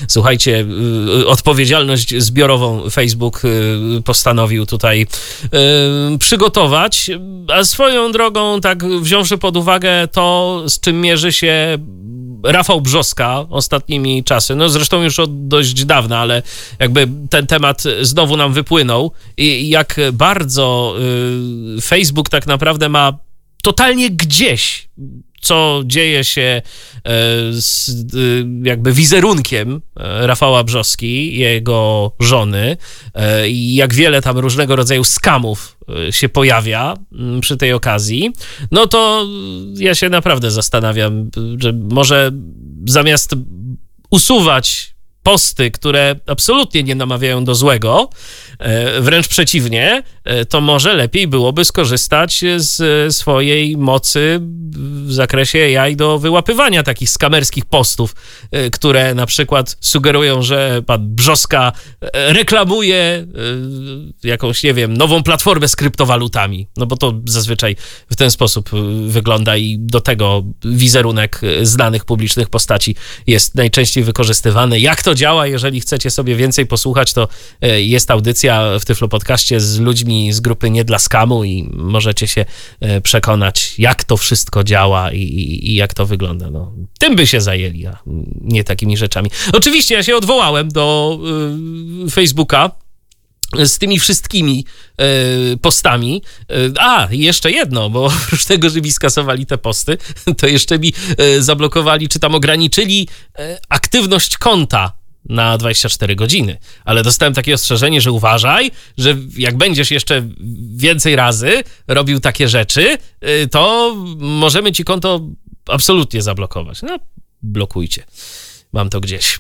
słuchajcie, odpowiedzialność zbiorową Facebook postanowił tutaj przygotować, a swoją drogą, tak wziąwszy pod uwagę to, z czym mierzy się Rafał Brzoska ostatnimi czasy, no zresztą już od dość dawna, ale jakby ten temat znowu nam wypłynął i jak bardzo Facebook tak naprawdę ma totalnie gdzieś, co dzieje się z jakby wizerunkiem Rafała Brzoski, jego żony i jak wiele tam różnego rodzaju skamów się pojawia przy tej okazji, no to ja się naprawdę zastanawiam, że może zamiast usuwać posty, które absolutnie nie namawiają do złego, wręcz przeciwnie, to może lepiej byłoby skorzystać z swojej mocy w zakresie AI do wyłapywania takich skamerskich postów, które na przykład sugerują, że pan Brzoska reklamuje jakąś, nie wiem, nową platformę z kryptowalutami, no bo to zazwyczaj w ten sposób wygląda i do tego wizerunek znanych publicznych postaci jest najczęściej wykorzystywany. Jak to działa? Jeżeli chcecie sobie więcej posłuchać, to jest audycja w Tyflo Podcaście z ludźmi z grupy Nie dla Skamu i możecie się przekonać, jak to wszystko działa i jak to wygląda. No, tym by się zajęli, a nie takimi rzeczami. Oczywiście ja się odwołałem do Facebooka z tymi wszystkimi postami. A, jeszcze jedno, bo oprócz tego, że mi skasowali te posty, to jeszcze mi zablokowali, czy tam ograniczyli aktywność konta na 24 godziny. Ale dostałem takie ostrzeżenie, że uważaj, że jak będziesz jeszcze więcej razy robił takie rzeczy, to możemy ci konto absolutnie zablokować. No, blokujcie. Mam to gdzieś.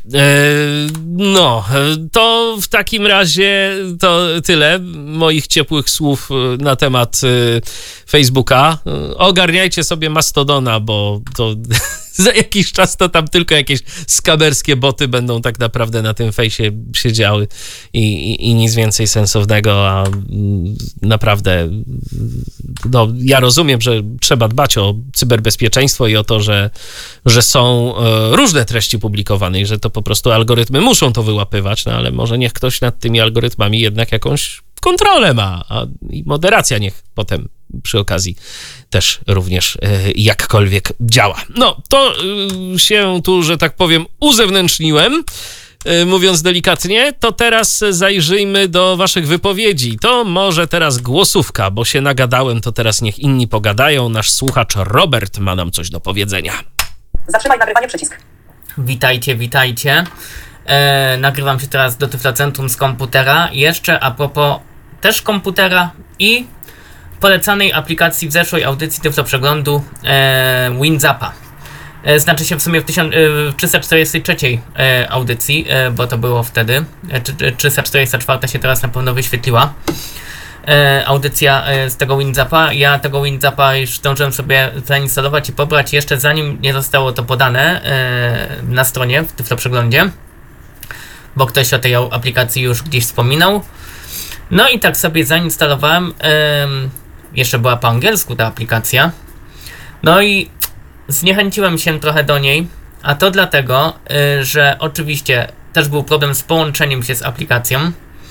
No, to w takim razie to tyle moich ciepłych słów na temat Facebooka. Ogarniajcie sobie Mastodona, bo to za jakiś czas to tam tylko jakieś skamerskie boty będą tak naprawdę na tym fejsie siedziały i nic więcej sensownego, a naprawdę no, ja rozumiem, że trzeba dbać o cyberbezpieczeństwo i o to, że są różne treści publikowane i że to po prostu algorytmy muszą to wyłapywać, no ale może niech ktoś nad tymi algorytmami jednak jakąś kontrolę ma, a i moderacja niech potem przy okazji też również jakkolwiek działa. No, to się tu, że tak powiem, uzewnętrzniłem, mówiąc delikatnie, to teraz zajrzyjmy do waszych wypowiedzi. To może teraz głosówka, bo się nagadałem, to teraz niech inni pogadają. Nasz słuchacz Robert ma nam coś do powiedzenia. Zatrzymaj nagrywanie, przycisk. Witajcie, witajcie. Nagrywam się teraz do Tyflocentrum z komputera. Jeszcze a propos też komputera i polecanej aplikacji w zeszłej audycji Tyflo Przeglądu WinZapa. Znaczy się w sumie w 343 audycji, bo to było wtedy. 344 się teraz na pewno wyświetliła. Audycja z tego WinZapa. Ja tego WinZapa już zdążyłem sobie zainstalować i pobrać jeszcze zanim nie zostało to podane na stronie w Tyflo Przeglądzie, bo ktoś o tej aplikacji już gdzieś wspominał. No i tak sobie zainstalowałem. Jeszcze była po angielsku ta aplikacja. No i zniechęciłem się trochę do niej, a to dlatego, że oczywiście też był problem z połączeniem się z aplikacją,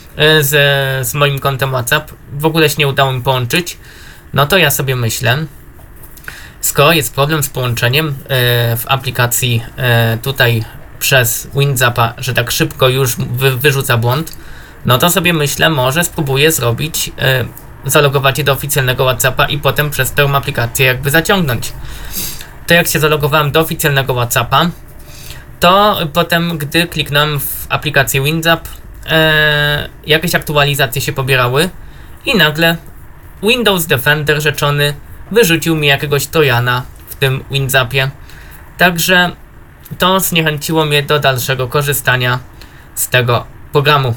z moim kontem WhatsApp. W ogóle się nie udało mi połączyć. No to ja sobie myślę, skoro jest problem z połączeniem w aplikacji tutaj przez WinZapa, że tak szybko już wyrzuca błąd, no to sobie myślę, może spróbuję zrobić, zalogować się do oficjalnego WhatsAppa i potem przez tę aplikację jakby zaciągnąć. To jak się zalogowałem do oficjalnego WhatsAppa, to potem, gdy kliknąłem w aplikację WinZap, jakieś aktualizacje się pobierały i nagle Windows Defender rzeczony wyrzucił mi jakiegoś trojana w tym WinZapie. Także to zniechęciło mnie do dalszego korzystania z tego programu.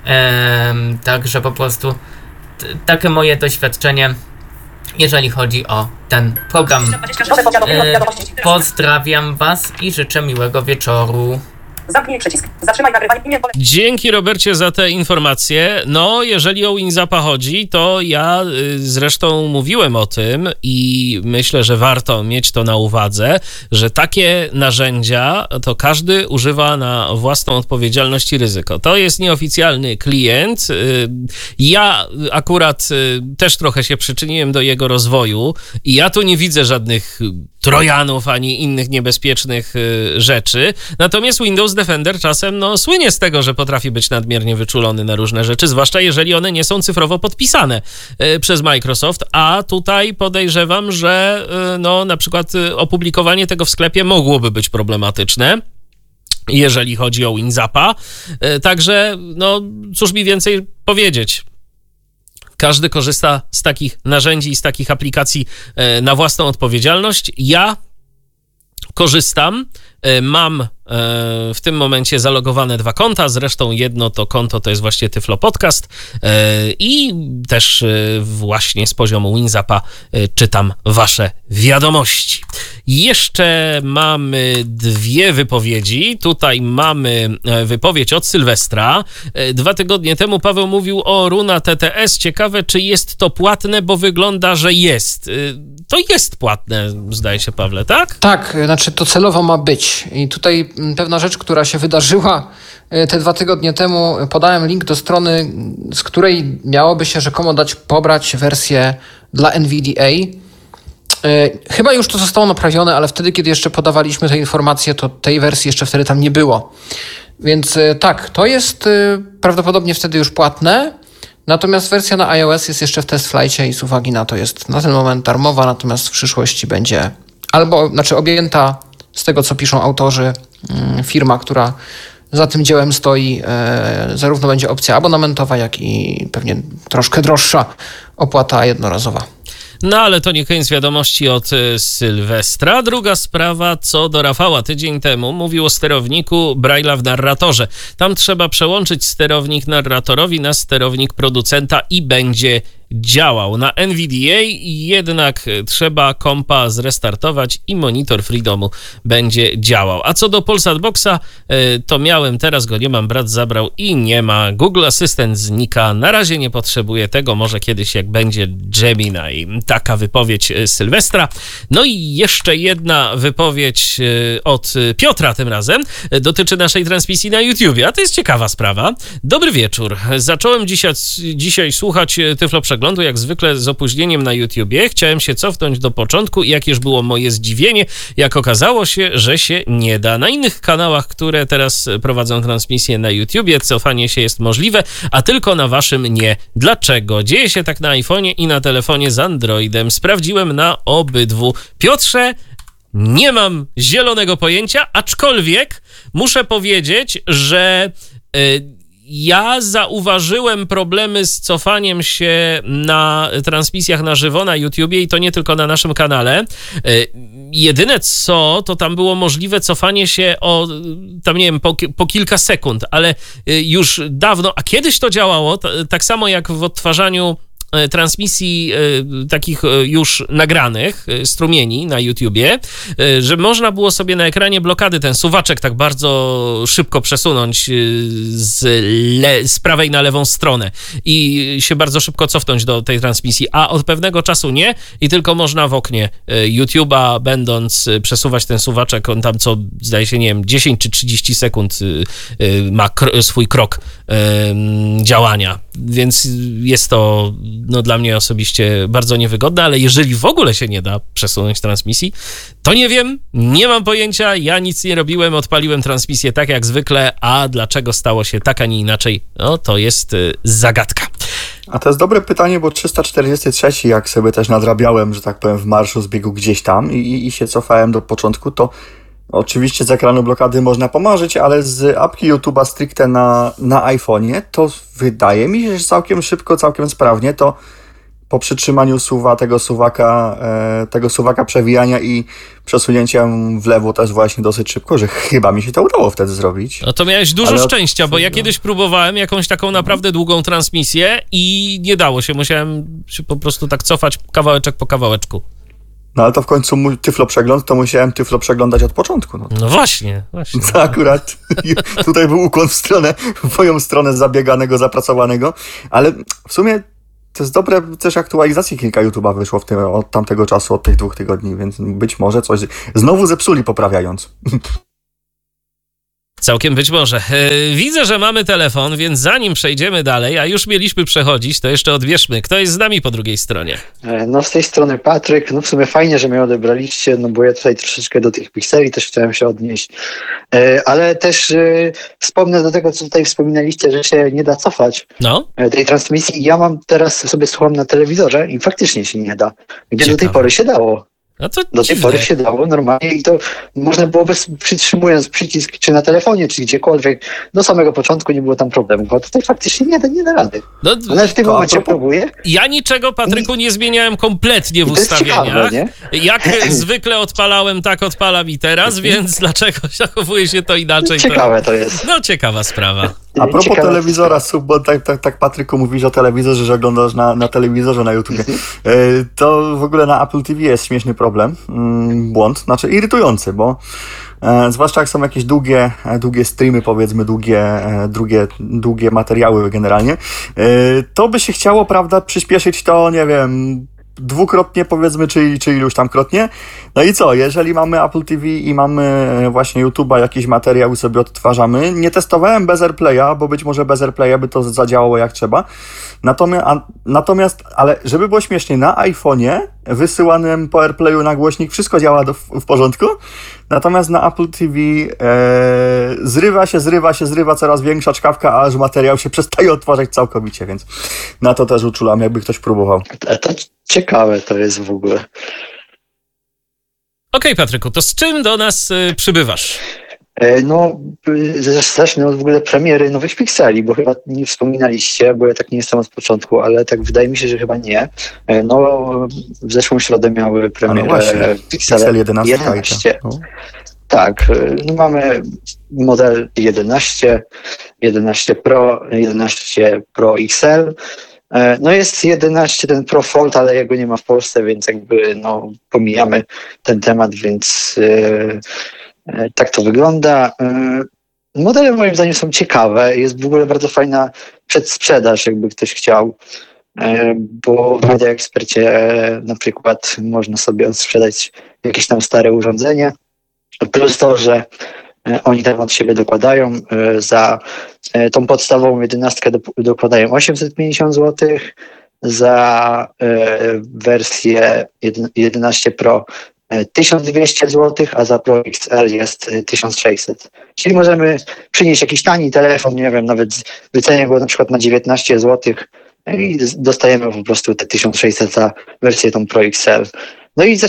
Także po prostu takie moje doświadczenie, jeżeli chodzi o ten program. Pozdrawiam was i życzę miłego wieczoru. Zamknij przycisk. Zatrzymaj nagrywanie. Imię pole. Dzięki, Robercie, za te informacje. No, jeżeli o WinZapa chodzi, to ja zresztą mówiłem o tym i myślę, że warto mieć to na uwadze, że takie narzędzia to każdy używa na własną odpowiedzialność i ryzyko. To jest nieoficjalny klient. Ja akurat też trochę się przyczyniłem do jego rozwoju i ja tu nie widzę żadnych trojanów ani innych niebezpiecznych rzeczy. Natomiast Windows Defender czasem słynie z tego, że potrafi być nadmiernie wyczulony na różne rzeczy, zwłaszcza jeżeli one nie są cyfrowo podpisane przez Microsoft, a tutaj podejrzewam, że na przykład opublikowanie tego w sklepie mogłoby być problematyczne, jeżeli chodzi o WinZapa. Także, cóż mi więcej powiedzieć. Każdy korzysta z takich narzędzi i z takich aplikacji na własną odpowiedzialność. Ja korzystam, mam w tym momencie zalogowane 2 konta, zresztą jedno to konto to jest właśnie Tyflo Podcast i też właśnie z poziomu WinZapa czytam wasze wiadomości. Jeszcze mamy 2 wypowiedzi. Tutaj mamy wypowiedź od Sylwestra. 2 tygodnie temu Paweł mówił o Runa TTS. Ciekawe, czy jest to płatne, bo wygląda, że jest. To jest płatne, zdaje się, Pawle, tak? Tak, znaczy to celowo ma być. I tutaj pewna rzecz, która się wydarzyła te 2 tygodnie temu, podałem link do strony, z której miałoby się rzekomo pobrać wersję dla NVDA. Chyba już to zostało naprawione, ale wtedy, kiedy jeszcze podawaliśmy te informacje, to tej wersji jeszcze wtedy tam nie było. Więc tak, to jest prawdopodobnie wtedy już płatne, natomiast wersja na iOS jest jeszcze w TestFlightie i z uwagi na to jest na ten moment darmowa, natomiast w przyszłości będzie objęta, z tego co piszą autorzy, firma, która za tym dziełem stoi, zarówno będzie opcja abonamentowa, jak i pewnie troszkę droższa opłata jednorazowa. No ale to nie koniec wiadomości od Sylwestra. Druga sprawa co do Rafała. Tydzień temu mówił o sterowniku Braille'a w narratorze. Tam trzeba przełączyć sterownik narratorowi na sterownik producenta i będzie działał. Na NVDA jednak trzeba kompa zrestartować i monitor Freedomu będzie działał. A co do Polsat Boxa, to miałem, teraz go nie mam, brat zabrał i nie ma. Google Assistant znika, na razie nie potrzebuję tego, może kiedyś jak będzie Gemini. Taka wypowiedź Sylwestra. No i jeszcze jedna wypowiedź od Piotra tym razem, dotyczy naszej transmisji na YouTubie, a to jest ciekawa sprawa. Dobry wieczór. Zacząłem dzisiaj słuchać Tyflo Przeglądu, jak zwykle z opóźnieniem na YouTubie. Chciałem się cofnąć do początku i jakież było moje zdziwienie, jak okazało się, że się nie da. Na innych kanałach, które teraz prowadzą transmisję na YouTubie, cofanie się jest możliwe, a tylko na waszym nie. Dlaczego? Dzieje się tak na iPhonie i na telefonie z Androidem. Sprawdziłem na obydwu. Piotrze, nie mam zielonego pojęcia, aczkolwiek muszę powiedzieć, że ja zauważyłem problemy z cofaniem się na transmisjach na żywo na YouTubie i to nie tylko na naszym kanale. Jedyne co, to tam było możliwe cofanie się tam nie wiem, po kilka sekund, ale już dawno, a kiedyś to działało, tak samo jak w odtwarzaniu transmisji takich już nagranych strumieni na YouTubie, że można było sobie na ekranie blokady ten suwaczek tak bardzo szybko przesunąć z prawej na lewą stronę i się bardzo szybko cofnąć do tej transmisji, a od pewnego czasu nie i tylko można w oknie YouTube'a będąc przesuwać ten suwaczek, on tam co zdaje się, nie wiem, 10 czy 30 sekund ma swój krok działania, więc jest to dla mnie osobiście bardzo niewygodne, ale jeżeli w ogóle się nie da przesunąć transmisji, to nie wiem, nie mam pojęcia, ja nic nie robiłem, odpaliłem transmisję tak jak zwykle, a dlaczego stało się tak, a nie inaczej, to jest zagadka. A to jest dobre pytanie, bo 343, jak sobie też nadrabiałem, że tak powiem, w marszu zbiegu gdzieś tam i się cofałem do początku, to oczywiście z ekranu blokady można pomarzyć, ale z apki YouTube'a stricte na iPhone'ie, to wydaje mi się, że całkiem szybko, całkiem sprawnie to po przytrzymaniu tego suwaka przewijania i przesunięciem w lewo też właśnie dosyć szybko, że chyba mi się to udało wtedy zrobić. No to miałeś dużo szczęścia, bo ja kiedyś próbowałem jakąś taką naprawdę długą transmisję i nie dało się, musiałem się po prostu tak cofać kawałeczek po kawałeczku. No ale to w końcu tyflo przegląd, to musiałem tyflo przeglądać od początku. No, No właśnie. to akurat tutaj był ukłon w moją stronę zabieganego, zapracowanego, ale w sumie to jest dobre, też aktualizacji kilka YouTube'a wyszło od tamtego czasu, od tych 2 tygodni, więc być może coś znowu zepsuli poprawiając. Całkiem być może. Widzę, że mamy telefon, więc zanim przejdziemy dalej, a już mieliśmy przechodzić, to jeszcze odbierzmy. Kto jest z nami po drugiej stronie? No z tej strony Patryk, no w sumie fajnie, że mnie odebraliście, no bo ja tutaj troszeczkę do tych pikseli też chciałem się odnieść, ale też wspomnę do tego, co tutaj wspominaliście, że się nie da cofać No, tej transmisji. Ja mam teraz, sobie słucham na telewizorze i faktycznie się nie da, gdzie do tej Ciekawe. pory się dało. no to Do tej dziwne. pory się dało normalnie i to można było przytrzymując przycisk czy na telefonie, czy gdziekolwiek, do samego początku nie było tam problemu, bo tutaj faktycznie nie da rady. No, Ale w tym To a momencie propos- próbuję. ja niczego, Patryku, nie zmieniałem kompletnie w I to jest ustawieniach. ciekawe, nie? Jak zwykle odpalałem, tak odpalam i teraz, więc dlaczego zachowuje się to inaczej? Ciekawe to jest. No, ciekawa sprawa. A propos Ciekawe. telewizora, bo tak Patryku mówisz o telewizorze, że oglądasz na telewizorze na YouTubie, to w ogóle na Apple TV jest śmieszny problem, błąd, znaczy irytujący, bo zwłaszcza jak są jakieś długie streamy, powiedzmy, długie materiały generalnie, to by się chciało, prawda, przyspieszyć to, nie wiem, dwukrotnie powiedzmy, czy iluś tam krotnie. No i co, jeżeli mamy Apple TV i mamy właśnie YouTube'a, jakiś materiał i sobie odtwarzamy, nie testowałem bez AirPlaya, bo być może bez AirPlaya by to zadziałało jak trzeba. Natomiast, ale żeby było śmiesznie, na iPhone'ie wysyłanym po AirPlayu na głośnik wszystko działa w porządku, natomiast na Apple TV zrywa coraz większa czkawka, aż materiał się przestaje odtwarzać całkowicie, więc na to też uczulam, jakby ktoś próbował. To ciekawe to jest w ogóle. Okej, Patryku, to z czym do nas przybywasz? No, zacznę od w ogóle premiery nowych pikseli, bo chyba nie wspominaliście, bo ja tak nie jestem od początku, ale tak wydaje mi się, że chyba nie. No, w zeszłą środę miały premierę właśnie, Pixel Pixel 11 11. no. Tak, no mamy model 11, 11 Pro, 11 Pro XL. No jest 11 ten Pro Fold, ale jego nie ma w Polsce, więc jakby no pomijamy ten temat, więc tak to wygląda. Modele moim zdaniem są ciekawe. Jest w ogóle bardzo fajna przedsprzedaż, jakby ktoś chciał, bo w Media Expercie na przykład można sobie odsprzedać jakieś tam stare urządzenie. Plus to, że oni tam od siebie dokładają. Za tą podstawową 11 dokładają 850 zł, za wersję 11 Pro 1200 zł, a za Pro XL jest 1600. Czyli możemy przynieść jakiś tani telefon, nie wiem, nawet wycenię go na przykład na 19 zł i dostajemy po prostu te 1600 za wersję tą Pro XL. No i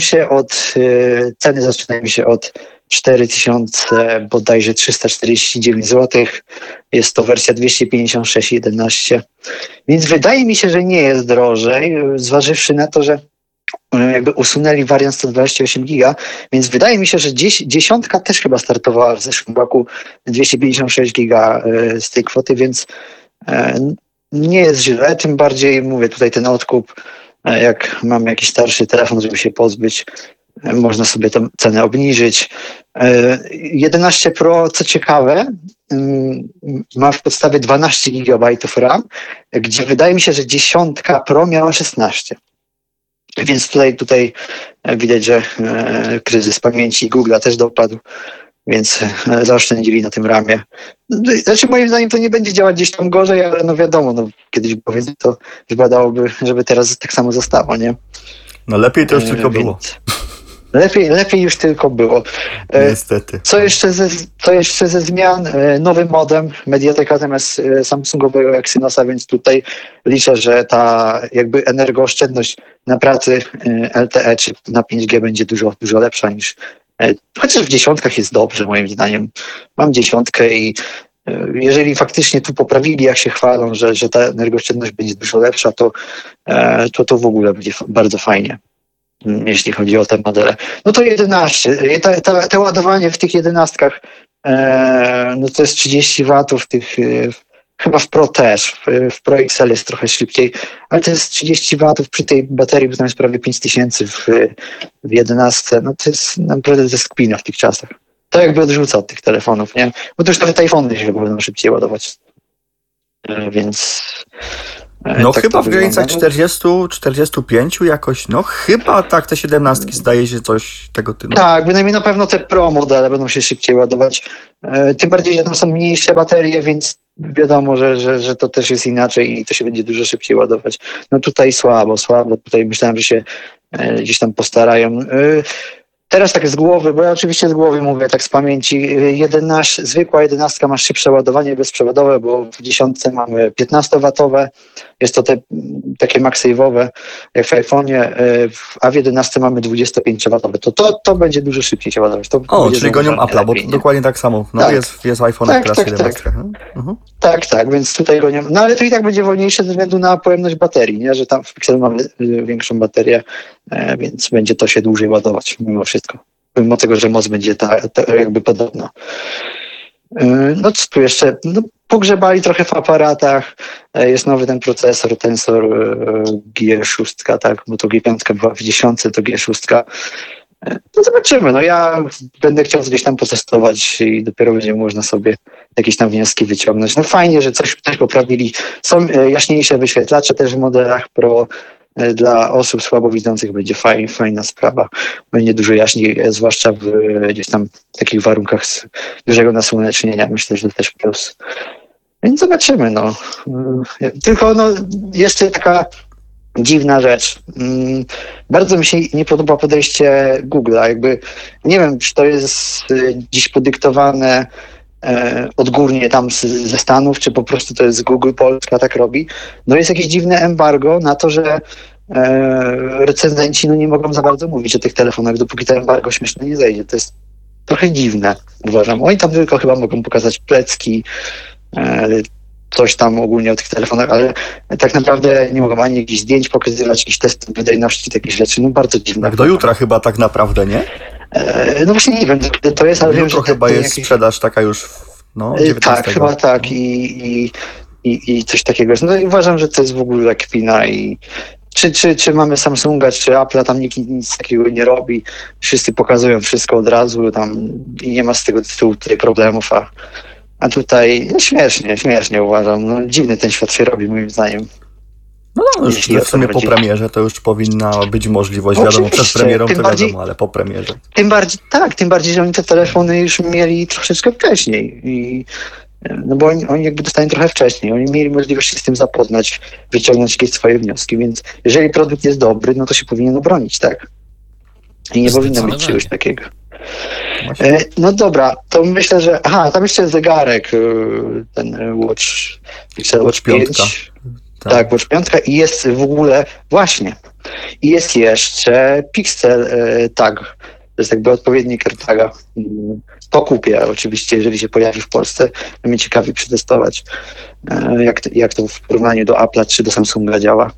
ceny zaczynają się od 4000 bodajże 349 zł. Jest to wersja 256/11. Więc wydaje mi się, że nie jest drożej, zważywszy na to, że jakby usunęli wariant 128 giga, więc wydaje mi się, że dziesiątka też chyba startowała w zeszłym roku 256 giga z tej kwoty, więc nie jest źle, tym bardziej mówię tutaj ten odkup, jak mamy jakiś starszy telefon, żeby się pozbyć, można sobie tę cenę obniżyć. 11 Pro, co ciekawe, ma w podstawie 12 GB RAM, gdzie wydaje mi się, że 10 Pro miała 16. Więc tutaj widać, że kryzys pamięci Google'a też dopadł, więc zaoszczędzili na tym ramie. Znaczy moim zdaniem to nie będzie działać gdzieś tam gorzej, ale no wiadomo, no kiedyś było więcej, to wypadałoby, żeby teraz tak samo zostało, nie? No lepiej to już tylko było. Lepiej już tylko było. Niestety. Co jeszcze ze zmian? Nowy modem Mediateka zamiast Samsungowego Exynosa, więc tutaj liczę, że ta jakby energooszczędność na pracy LTE czy na 5G będzie dużo lepsza niż... Chociaż w dziesiątkach jest dobrze moim zdaniem. Mam dziesiątkę i jeżeli faktycznie tu poprawili, jak się chwalą, że ta energooszczędność będzie dużo lepsza, to w ogóle będzie bardzo fajnie, jeśli chodzi o te modele. No to 11. To ładowanie w tych 11, no to jest 30 watów Chyba w Pro też. W Pro XL jest trochę szybciej, ale to jest 30 W przy tej baterii, bo tam jest prawie 5000 w 11. No to jest naprawdę ze kpina w tych czasach. To jakby odrzuca od tych telefonów, nie? Bo to już nawet iPhony się będą szybciej ładować. Więc... No tak chyba to w granicach wygląda. 40-45 jakoś, no chyba tak te 17 zdaje się coś tego typu. Tak, bynajmniej na pewno te Pro modele będą się szybciej ładować. Tym bardziej, że tam są mniejsze baterie, więc wiadomo, że to też jest inaczej i to się będzie dużo szybciej ładować. No tutaj słabo. Tutaj myślałem, że się gdzieś tam postarają. Teraz tak z głowy, bo ja oczywiście z głowy mówię, tak z pamięci, zwykła 11 ma szybsze ładowanie bezprzewodowe, bo w 10 mamy 15W, jest to te takie MagSafe'owe jak w iPhone'ie, a w 11 mamy 25W. To będzie dużo szybciej się ładować. To O, będzie czyli gonią zauważalnie Apple'a, bo lepiej, nie? dokładnie tak samo. No Tak. jest w iPhone'ach Tak, teraz tak, 17. tak. Mhm. Tak, więc tutaj gonią. No ale to i tak będzie wolniejsze ze względu na pojemność baterii, nie? Że tam w Pixelu mamy większą baterię, więc będzie to się dłużej ładować mimo wszystko. Mimo tego, że moc będzie jakby podobna. No co tu jeszcze? No, pogrzebali trochę w aparatach. Jest nowy ten procesor, Tensor G6, tak? Bo to G5 była w 10, to G6. No zobaczymy. No ja będę chciał gdzieś tam potestować i dopiero będzie można sobie jakieś tam wnioski wyciągnąć. No fajnie, że coś poprawili. Są jaśniejsze wyświetlacze też w modelach Pro. Dla osób słabowidzących będzie fajna sprawa. Będzie dużo jaśniej, zwłaszcza w gdzieś tam takich warunkach dużego nasłonecznienia. Myślę, że też plus. Więc zobaczymy. No. Tylko jeszcze taka dziwna rzecz. Bardzo mi się nie podoba podejście Google'a. Jakby nie wiem, czy to jest dziś podyktowane odgórnie tam ze Stanów, czy po prostu to jest Google Polska tak robi. No jest jakieś dziwne embargo na to, że recenzenci nie mogą za bardzo mówić o tych telefonach, dopóki to embargo śmieszne nie zejdzie. To jest trochę dziwne, uważam. Oni tam tylko chyba mogą pokazać plecki, coś tam ogólnie o tych telefonach, ale tak naprawdę nie mogą ani jakichś zdjęć pokazywać, jakichś testów wydajności, takich rzeczy. No bardzo dziwne. Tak do jutra chyba tak naprawdę, nie? No właśnie nie wiem, kiedy to jest, ale wiem, że Jutro chyba jest jakieś... sprzedaż taka już, 19. Tak, chyba tak i coś takiego. No i uważam, że to jest w ogóle kpina i czy mamy Samsunga, czy Apple'a, tam nikt nic takiego nie robi. Wszyscy pokazują wszystko od razu tam i nie ma z tego tytułu tutaj problemów, a tutaj śmiesznie uważam. No, dziwny ten świat się robi moim zdaniem. No już w sumie po premierze to już powinna być możliwość, wiadomo, Oczywiście, przed premierą to bardziej, wiadomo, ale po premierze. Tym bardziej, że oni te telefony już mieli troszeczkę wcześniej. No bo oni jakby dostali trochę wcześniej. Oni mieli możliwość się z tym zapoznać, wyciągnąć jakieś swoje wnioski, więc jeżeli produkt jest dobry, no to się powinien obronić, tak? I nie powinno mieć czegoś takiego. No dobra, to myślę, że... tam jeszcze jest zegarek, ten Watch Pixel Watch 5. Tak, Watch 5 i jest w ogóle... Właśnie. I jest jeszcze Pixel Tag. To jest jakby odpowiednik AirTaga. Po kupię oczywiście, jeżeli się pojawi w Polsce. Mnie ciekawi przetestować, jak to w porównaniu do Apple'a czy do Samsunga działa.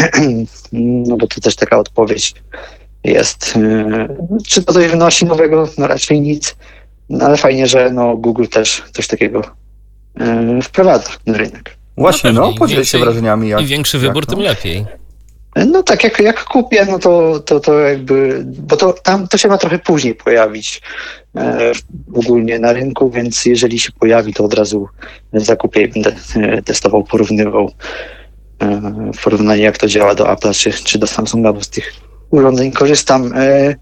No bo to też taka odpowiedź jest. Czy to coś wnosi nowego? No raczej nic. No ale fajnie, że Google też coś takiego wprowadza na rynek. Właśnie, pewnie. podziel się wrażeniami. Im większy wybór, tym lepiej. No tak, jak kupię, no to jakby, bo to się ma trochę później pojawić ogólnie na rynku, więc jeżeli się pojawi, to od razu zakupię i będę testował, porównywał w porównaniu jak to działa do Apple'a czy do Samsunga, bo z tych urządzeń korzystam.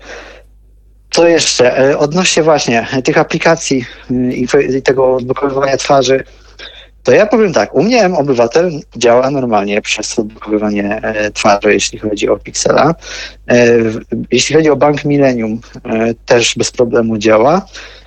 Co jeszcze? Odnośnie właśnie tych aplikacji i tego odblokowywania twarzy, to ja powiem tak, u mnie M-Obywatel działa normalnie przez odblokowywanie twarzy, jeśli chodzi o Pixela. Jeśli chodzi o Bank Millennium, też bez problemu działa.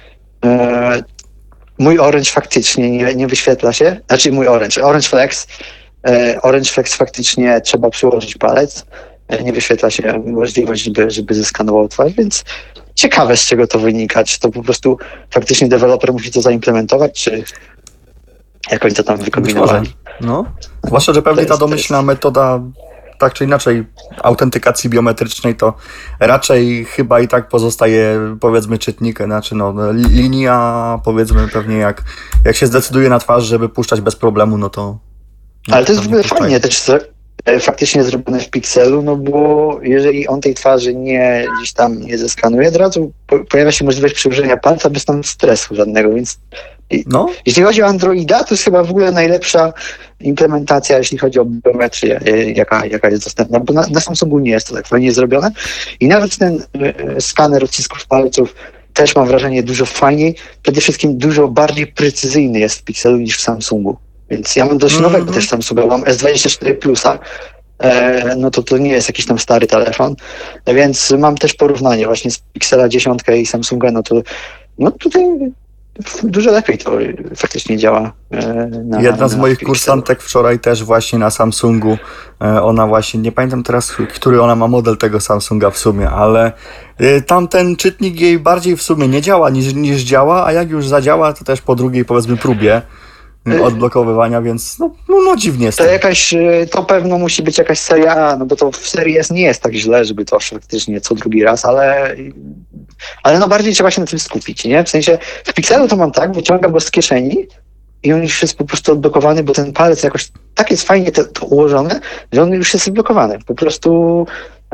Mój Orange faktycznie nie wyświetla się, znaczy mój Orange Flex. Orange Flex faktycznie trzeba przyłożyć palec. Nie wyświetla się możliwość, żeby zeskanował twarz, więc ciekawe, z czego to wynika. Czy to po prostu faktycznie deweloper musi to zaimplementować, czy jak oni to tam wykombinowali. No, zwłaszcza, że pewnie ta domyślna metoda tak czy inaczej autentykacji biometrycznej, to raczej chyba i tak pozostaje, powiedzmy, czytnik, znaczy linia, powiedzmy, pewnie jak się zdecyduje na twarz, żeby puszczać bez problemu, no to... Ale to jest w ogóle fajnie też faktycznie zrobione w pikselu, no bo jeżeli on tej twarzy gdzieś tam nie zeskanuje, od razu pojawia się możliwość przyłożenia palca bez tam stresu żadnego, więc jeśli chodzi o Androida, to jest chyba w ogóle najlepsza implementacja, jeśli chodzi o biometrię, jaka jest dostępna, bo na Samsungu nie jest to tak fajnie zrobione i nawet ten skaner odcisków palców też mam wrażenie dużo fajniej, przede wszystkim dużo bardziej precyzyjny jest w pikselu niż w Samsungu. Więc ja mam dość nowego też Samsunga, mam S24 Plusa, no to nie jest jakiś tam stary telefon, więc mam też porównanie właśnie z Pixela 10 i Samsunga, no tutaj dużo lepiej to faktycznie działa. Jedna z moich kursantek wczoraj też właśnie na Samsungu, ona właśnie, nie pamiętam teraz, który ona ma model tego Samsunga w sumie, ale tamten czytnik jej bardziej w sumie nie działa niż działa, a jak już zadziała, to też po drugiej, powiedzmy, próbie odblokowywania, więc no dziwnie jest. To pewno musi być jakaś seria A, no bo to w serii S nie jest tak źle, żeby to faktycznie co drugi raz, ale no bardziej trzeba się na tym skupić, nie? W sensie w Pixelu to mam tak, wyciągam go z kieszeni i on już jest po prostu odblokowany, bo ten palec jakoś tak jest fajnie to ułożone, że on już jest odblokowany. Po prostu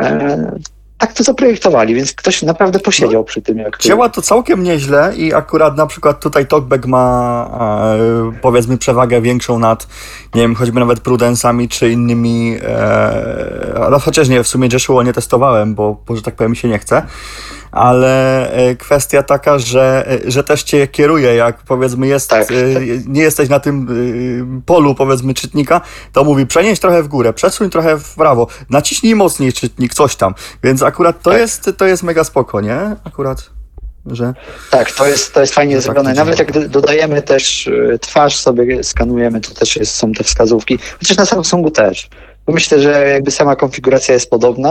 tak to zaprojektowali, więc ktoś naprawdę posiedział przy tym. Działa to całkiem nieźle i akurat na przykład tutaj TalkBack ma powiedzmy przewagę większą nad, nie wiem, choćby nawet Prudence'ami czy innymi, ale chociaż nie, w sumie Joshua nie testowałem, bo że tak powiem się nie chce, ale kwestia taka, że też cię kieruje, jak powiedzmy nie jesteś na tym polu, powiedzmy, czytnika, to mówi przenieś trochę w górę, przesuń trochę w prawo, naciśnij mocniej czytnik, coś tam, więc akurat to jest mega spoko, nie? Akurat, że... Tak, to jest fajnie zrobione. Nawet jak dodajemy też twarz, sobie skanujemy, to też są te wskazówki, chociaż na Samsungu też. Myślę, że jakby sama konfiguracja jest podobna,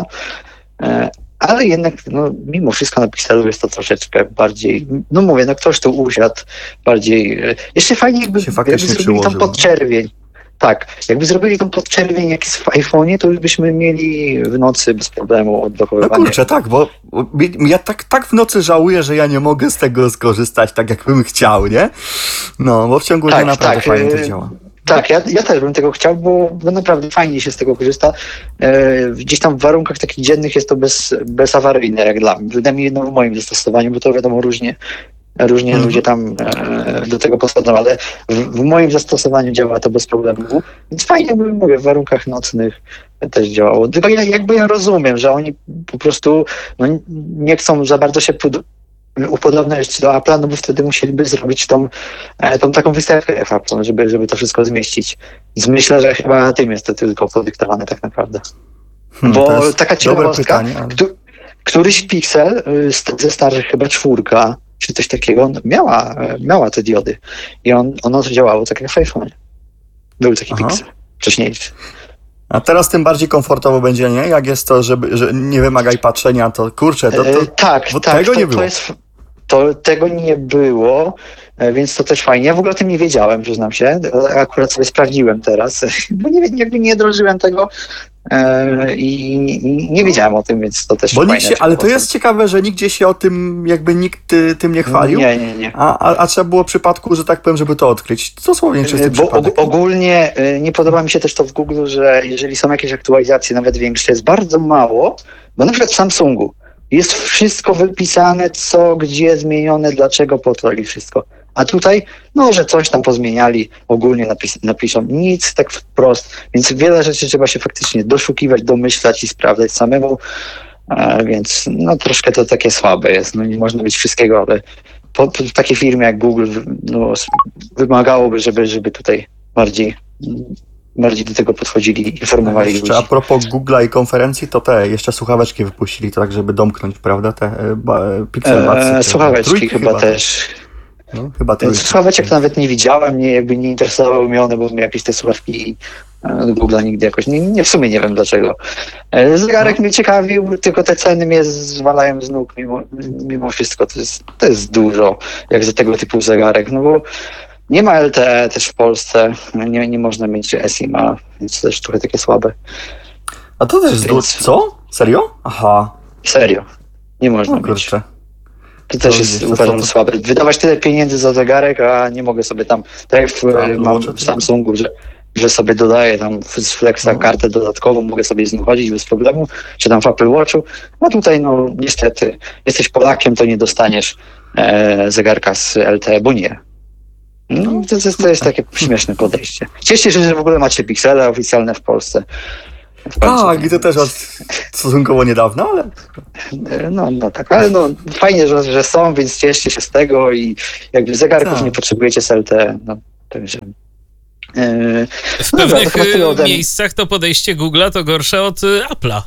ale jednak, mimo wszystko na Pixelu jest to troszeczkę bardziej, mówię, ktoś tu usiadł bardziej, jeszcze fajnie jakby zrobili tą podczerwień. Tak, jakby zrobili tą podczerwień jak jest w iPhone'ie, to już byśmy mieli w nocy bez problemu odblokowywanie. No kurczę, tak, bo ja tak w nocy żałuję, że ja nie mogę z tego skorzystać tak, jakbym chciał, nie? No, bo w ciągu dnia naprawdę fajnie to działa. Tak, ja też bym tego chciał, bo naprawdę fajnie się z tego korzysta. Gdzieś tam w warunkach takich dziennych jest to bezawaryjne jak dla mnie. Przynajmniej w moim zastosowaniu, bo to wiadomo różnie ludzie tam do tego podchodzą, ale w moim zastosowaniu działa to bez problemu. Więc fajnie, mówię, w warunkach nocnych też działało. Tylko ja rozumiem, że oni po prostu nie chcą za bardzo się upodobniać do Apple'a, no bo wtedy musieliby zrobić tą taką wystawkę Apple, żeby to wszystko zmieścić. Więc myślę, że chyba tym jest to tylko podyktowane tak naprawdę. Bo taka ciekawostka, któryś Pixel ze starszych chyba 4 czy coś takiego miała te diody i ono działało tak jak w iPhone'ie. Był taki Pixel wcześniejszy. A teraz tym bardziej komfortowo będzie, nie? Jak jest to, że nie wymagaj patrzenia, to kurczę, tego nie było. Tego nie było, więc to też fajnie. Ja w ogóle o tym nie wiedziałem, przyznam się. Akurat sobie sprawdziłem teraz, bo nie drążyłem tego i nie wiedziałem o tym, więc to też fajnie. Ale to jest ciekawe, że nigdzie się o tym, jakby nikt tym nie chwalił. Nie. A trzeba było w przypadku, że tak powiem, żeby to odkryć. Dosłownie czysty przypadek. Ogólnie nie podoba mi się też to w Google, że jeżeli są jakieś aktualizacje, nawet większe, jest bardzo mało, bo na przykład w Samsungu jest wszystko wypisane, co, gdzie zmienione, dlaczego, po co i wszystko. A tutaj, że coś tam pozmieniali, ogólnie napiszą nic tak wprost, więc wiele rzeczy trzeba się faktycznie doszukiwać, domyślać i sprawdzać samemu, więc troszkę to takie słabe jest. Nie można być wszystkiego, ale po takiej firmie jak Google wymagałoby, żeby tutaj bardziej do tego podchodzili, informowali ludzi. A propos Google'a i konferencji, to jeszcze słuchaweczki wypuścili, tak żeby domknąć, prawda? Te Pixel Budsy. Słuchaweczki chyba też. Chyba słuchaweczek to nawet nie widziałem, nie interesowały mnie one, bo jakieś te słuchawki Google'a nigdy jakoś, w sumie nie wiem dlaczego. Zegarek mnie ciekawił, tylko te ceny mnie zwalają z nóg mimo wszystko. To jest dużo, jak za tego typu zegarek, bo nie ma LTE też w Polsce, nie można mieć SIM-a, więc też trochę takie słabe. A to też jest Więc- Co? Serio? Aha. Serio. Nie można O mieć. kurczę. To też To jest, widzisz, to uważam, to- słabe. Wydawać tyle pieniędzy za zegarek, a nie mogę sobie tam, tak jak Tak, mam no, w Samsungu, że sobie dodaję tam z Flexa No. kartę dodatkową, mogę sobie z nim chodzić bez problemu, czy tam w Apple Watchu. A tutaj, no niestety, jesteś Polakiem, to nie dostaniesz zegarka z LTE, bo nie. No, to jest takie śmieszne podejście. Cieszcie się, że w ogóle macie Pixele oficjalne w Polsce. W końcu. Tak, i to też od stosunkowo niedawno, ale No tak, ale no fajnie, że są, więc cieszcie się z tego i jakby zegarków Tak. nie potrzebujecie z LTE, no także... W No dobra, pewnych to chyba tyle ode mnie. miejscach to podejście Google'a to gorsze od Apple'a.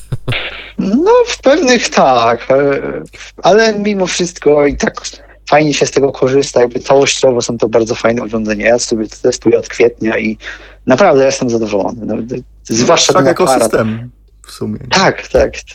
No w pewnych tak, ale mimo wszystko i tak fajnie się z tego korzysta, jakby całościowo są to bardzo fajne urządzenia. Ja sobie to testuję od kwietnia i naprawdę jestem zadowolony. No, zwłaszcza tak ten aparat. ekosystem w sumie. Tak.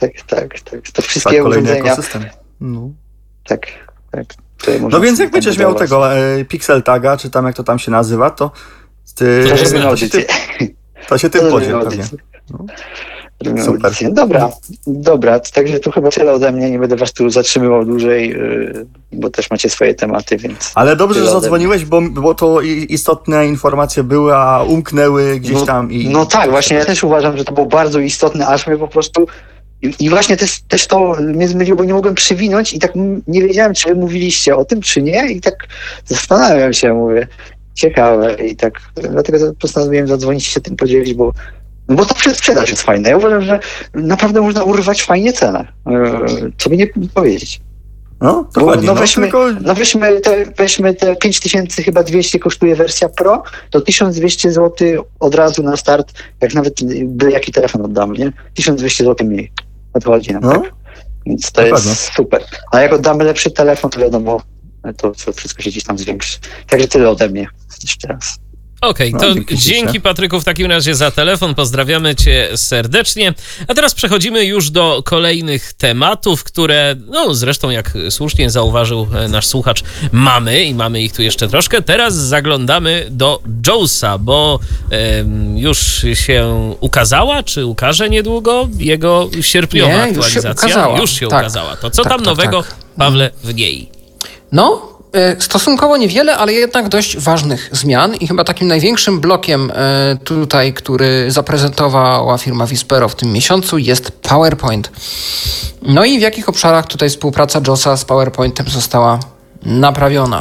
To wszystkie Tak, kolejny urządzenia. ekosystem. No. Tak. Tutaj można No więc jak sobie będziesz tam miał budować. tego Pixel Taga, czy tam jak to tam się nazywa, to To zrobimy to się audycję. to się tym To podziel zrobimy pewnie. audycję. No. Robimy Super. audycję. Dobra, także tu chyba tyle ode mnie, nie będę was tu zatrzymywał dłużej, bo też macie swoje tematy, więc... Ale dobrze, że Tyle ode zadzwoniłeś, bo to istotne informacje były, a umknęły gdzieś tam i... No tak, właśnie ja też uważam, że to było bardzo istotne, aż mnie po prostu... I właśnie też to mnie zmyliło, bo nie mogłem przywinąć i tak nie wiedziałem, czy wy mówiliście o tym, czy nie, i tak zastanawiam się, mówię, ciekawe i tak, dlatego postanowiłem zadzwonić i się tym podzielić, bo ta przedsprzedaż jest fajna. Ja uważam, że naprawdę można urwać fajnie cenę, co by nie powiedzieć. No, dokładnie. No No, weźmy, tylko... weźmy te 5200 chyba 200 kosztuje wersja Pro, to 1200 zł od razu na start, jak nawet byle jaki telefon oddamy, nie? 1200 zł mniej. O to chodzi nam, No. tak? Więc to Dokładnie. jest super. A jak oddamy lepszy telefon, to wiadomo, to wszystko się gdzieś tam zwiększy. Także tyle ode mnie. Jeszcze raz. Okej, No, to dzięki dzięki ślicznie. Patryku w takim razie za telefon, pozdrawiamy cię serdecznie. A teraz przechodzimy już do kolejnych tematów, które, no zresztą jak słusznie zauważył nasz słuchacz, mamy ich tu jeszcze troszkę. Teraz zaglądamy do JAWSa, bo już się ukazała, czy ukaże niedługo jego sierpniowa Nie, już się aktualizacja? ukazała. Już się Tak. ukazała. To co Tak, tam tak, nowego, tak. Pawle, w niej? No, stosunkowo niewiele, ale jednak dość ważnych zmian i chyba takim największym blokiem tutaj, który zaprezentowała firma Vispero w tym miesiącu, jest PowerPoint. No i w jakich obszarach tutaj współpraca JAWSa z PowerPointem została naprawiona?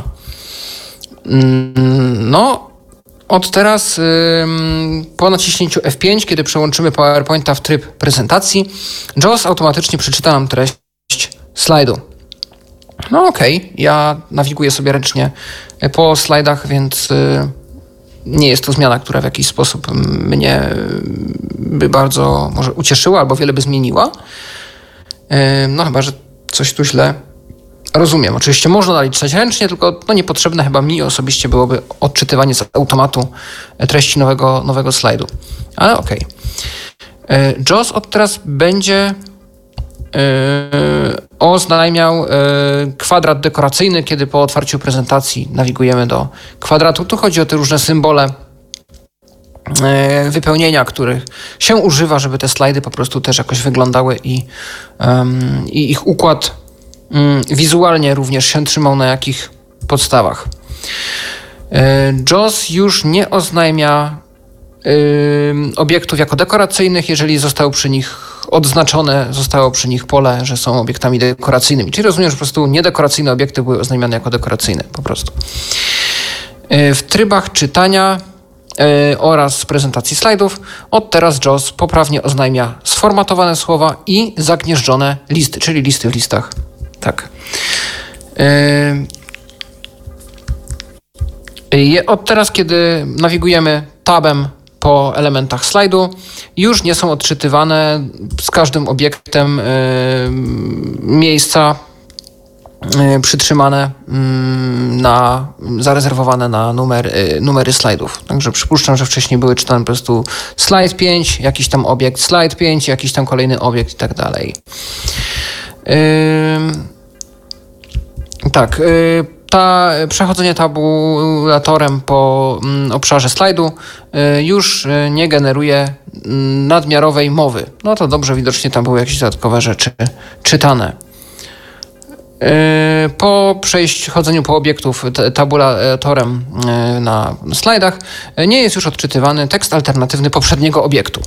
No, od teraz po naciśnięciu F5, kiedy przełączymy PowerPointa w tryb prezentacji, JAWS automatycznie przeczyta nam treść slajdu. No okej, ja nawiguję sobie ręcznie po slajdach, więc nie jest to zmiana, która w jakiś sposób mnie by bardzo może ucieszyła albo wiele by zmieniła. No chyba, że coś tu źle rozumiem. Oczywiście można dalej czytać ręcznie, tylko no niepotrzebne chyba mi osobiście byłoby odczytywanie z automatu treści nowego slajdu. Ale okej. JAWS od teraz będzie oznajmiał kwadrat dekoracyjny, kiedy po otwarciu prezentacji nawigujemy do kwadratu. Tu chodzi o te różne symbole wypełnienia, których się używa, żeby te slajdy po prostu też jakoś wyglądały i ich układ wizualnie również się trzymał na jakich podstawach. JAWS już nie oznajmia obiektów jako dekoracyjnych, jeżeli zostało przy nich pole, że są obiektami dekoracyjnymi. Czyli rozumiem, że po prostu niedekoracyjne obiekty były oznajmiane jako dekoracyjne po prostu. W trybach czytania oraz prezentacji slajdów od teraz JAWS poprawnie oznajmia sformatowane słowa i zagnieżdżone listy, czyli listy w listach. Tak. Od teraz, kiedy nawigujemy tabem po elementach slajdu, już nie są odczytywane z każdym obiektem miejsca przytrzymane zarezerwowane na numery slajdów. Także przypuszczam, że wcześniej były czytane po prostu slajd 5, jakiś tam obiekt, slajd 5, jakiś tam kolejny obiekt i tak dalej. Tak, Przechodzenie tabulatorem po obszarze slajdu już nie generuje nadmiarowej mowy. No to dobrze, widocznie tam były jakieś dodatkowe rzeczy czytane. Po chodzeniu po obiektów tabulatorem na slajdach nie jest już odczytywany tekst alternatywny poprzedniego obiektu,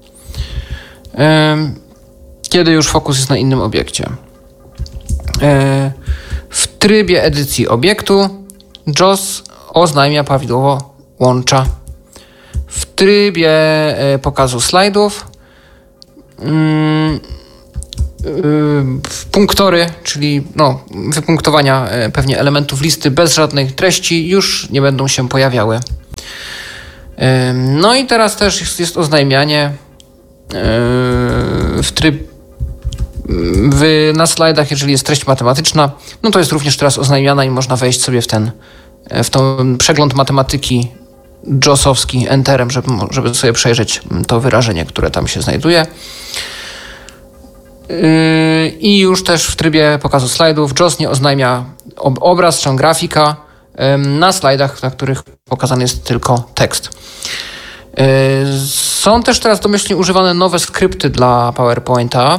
kiedy już fokus jest na innym obiekcie. W trybie edycji obiektu JAWS oznajmia prawidłowo łącza. W trybie pokazu slajdów punktory, czyli wypunktowania pewnie elementów listy bez żadnej treści już nie będą się pojawiały. No i teraz też jest oznajmianie na slajdach, jeżeli jest treść matematyczna, no to jest również teraz oznajmiana i można wejść sobie w ten przegląd matematyki JAWS-owski enterem, żeby sobie przejrzeć to wyrażenie, które tam się znajduje. I już też w trybie pokazu slajdów JAWS nie oznajmia obraz czy grafika na slajdach, na których pokazany jest tylko tekst. Są też teraz domyślnie używane nowe skrypty dla PowerPointa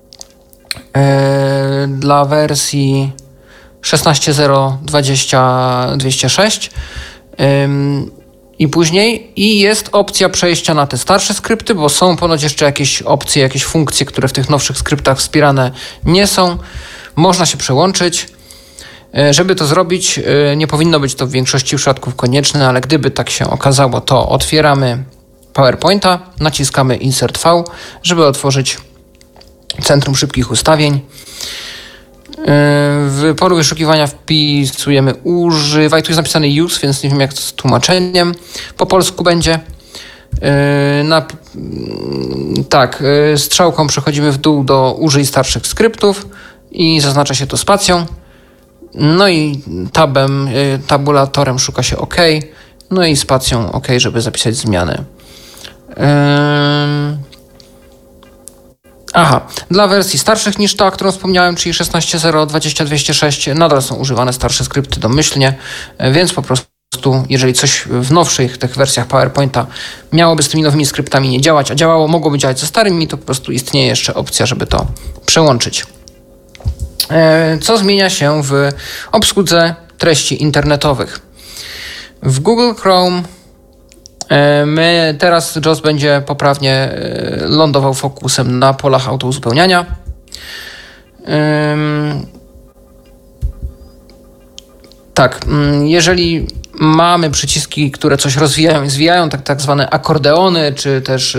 dla wersji 16.0.20.206 i później, i jest opcja przejścia na te starsze skrypty, bo są ponoć jeszcze jakieś opcje, jakieś funkcje, które w tych nowszych skryptach wspierane nie są. Można się przełączyć. Żeby to zrobić, nie powinno być to w większości przypadków konieczne, ale gdyby tak się okazało, to otwieramy PowerPointa, naciskamy Insert V, żeby otworzyć Centrum Szybkich Ustawień. W polu wyszukiwania wpisujemy używaj. Tu jest napisany use, więc nie wiem jak z tłumaczeniem. Po polsku będzie. Strzałką przechodzimy w dół do użyj starszych skryptów i zaznacza się to spacją. No i tabulatorem szuka się OK. No i spacją OK, żeby zapisać zmiany. Dla wersji starszych niż ta, którą wspomniałem, czyli 16.0.20.206, nadal są używane starsze skrypty domyślnie, więc po prostu jeżeli coś w nowszych tych wersjach PowerPointa miałoby z tymi nowymi skryptami nie działać, a mogłoby działać ze starymi, to po prostu istnieje jeszcze opcja, żeby to przełączyć. Co zmienia się w obsłudze treści internetowych? W Google Chrome teraz JAWS będzie poprawnie lądował fokusem na polach autouzupełniania. Jeżeli mamy przyciski, które coś rozwijają i zwijają, tak zwane akordeony, czy też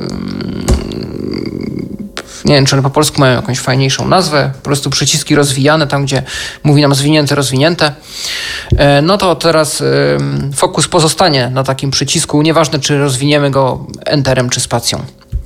nie wiem, czy one po polsku mają jakąś fajniejszą nazwę, po prostu przyciski rozwijane, tam gdzie mówi nam zwinięte, rozwinięte, no to teraz fokus pozostanie na takim przycisku, nieważne czy rozwiniemy go enterem czy spacją.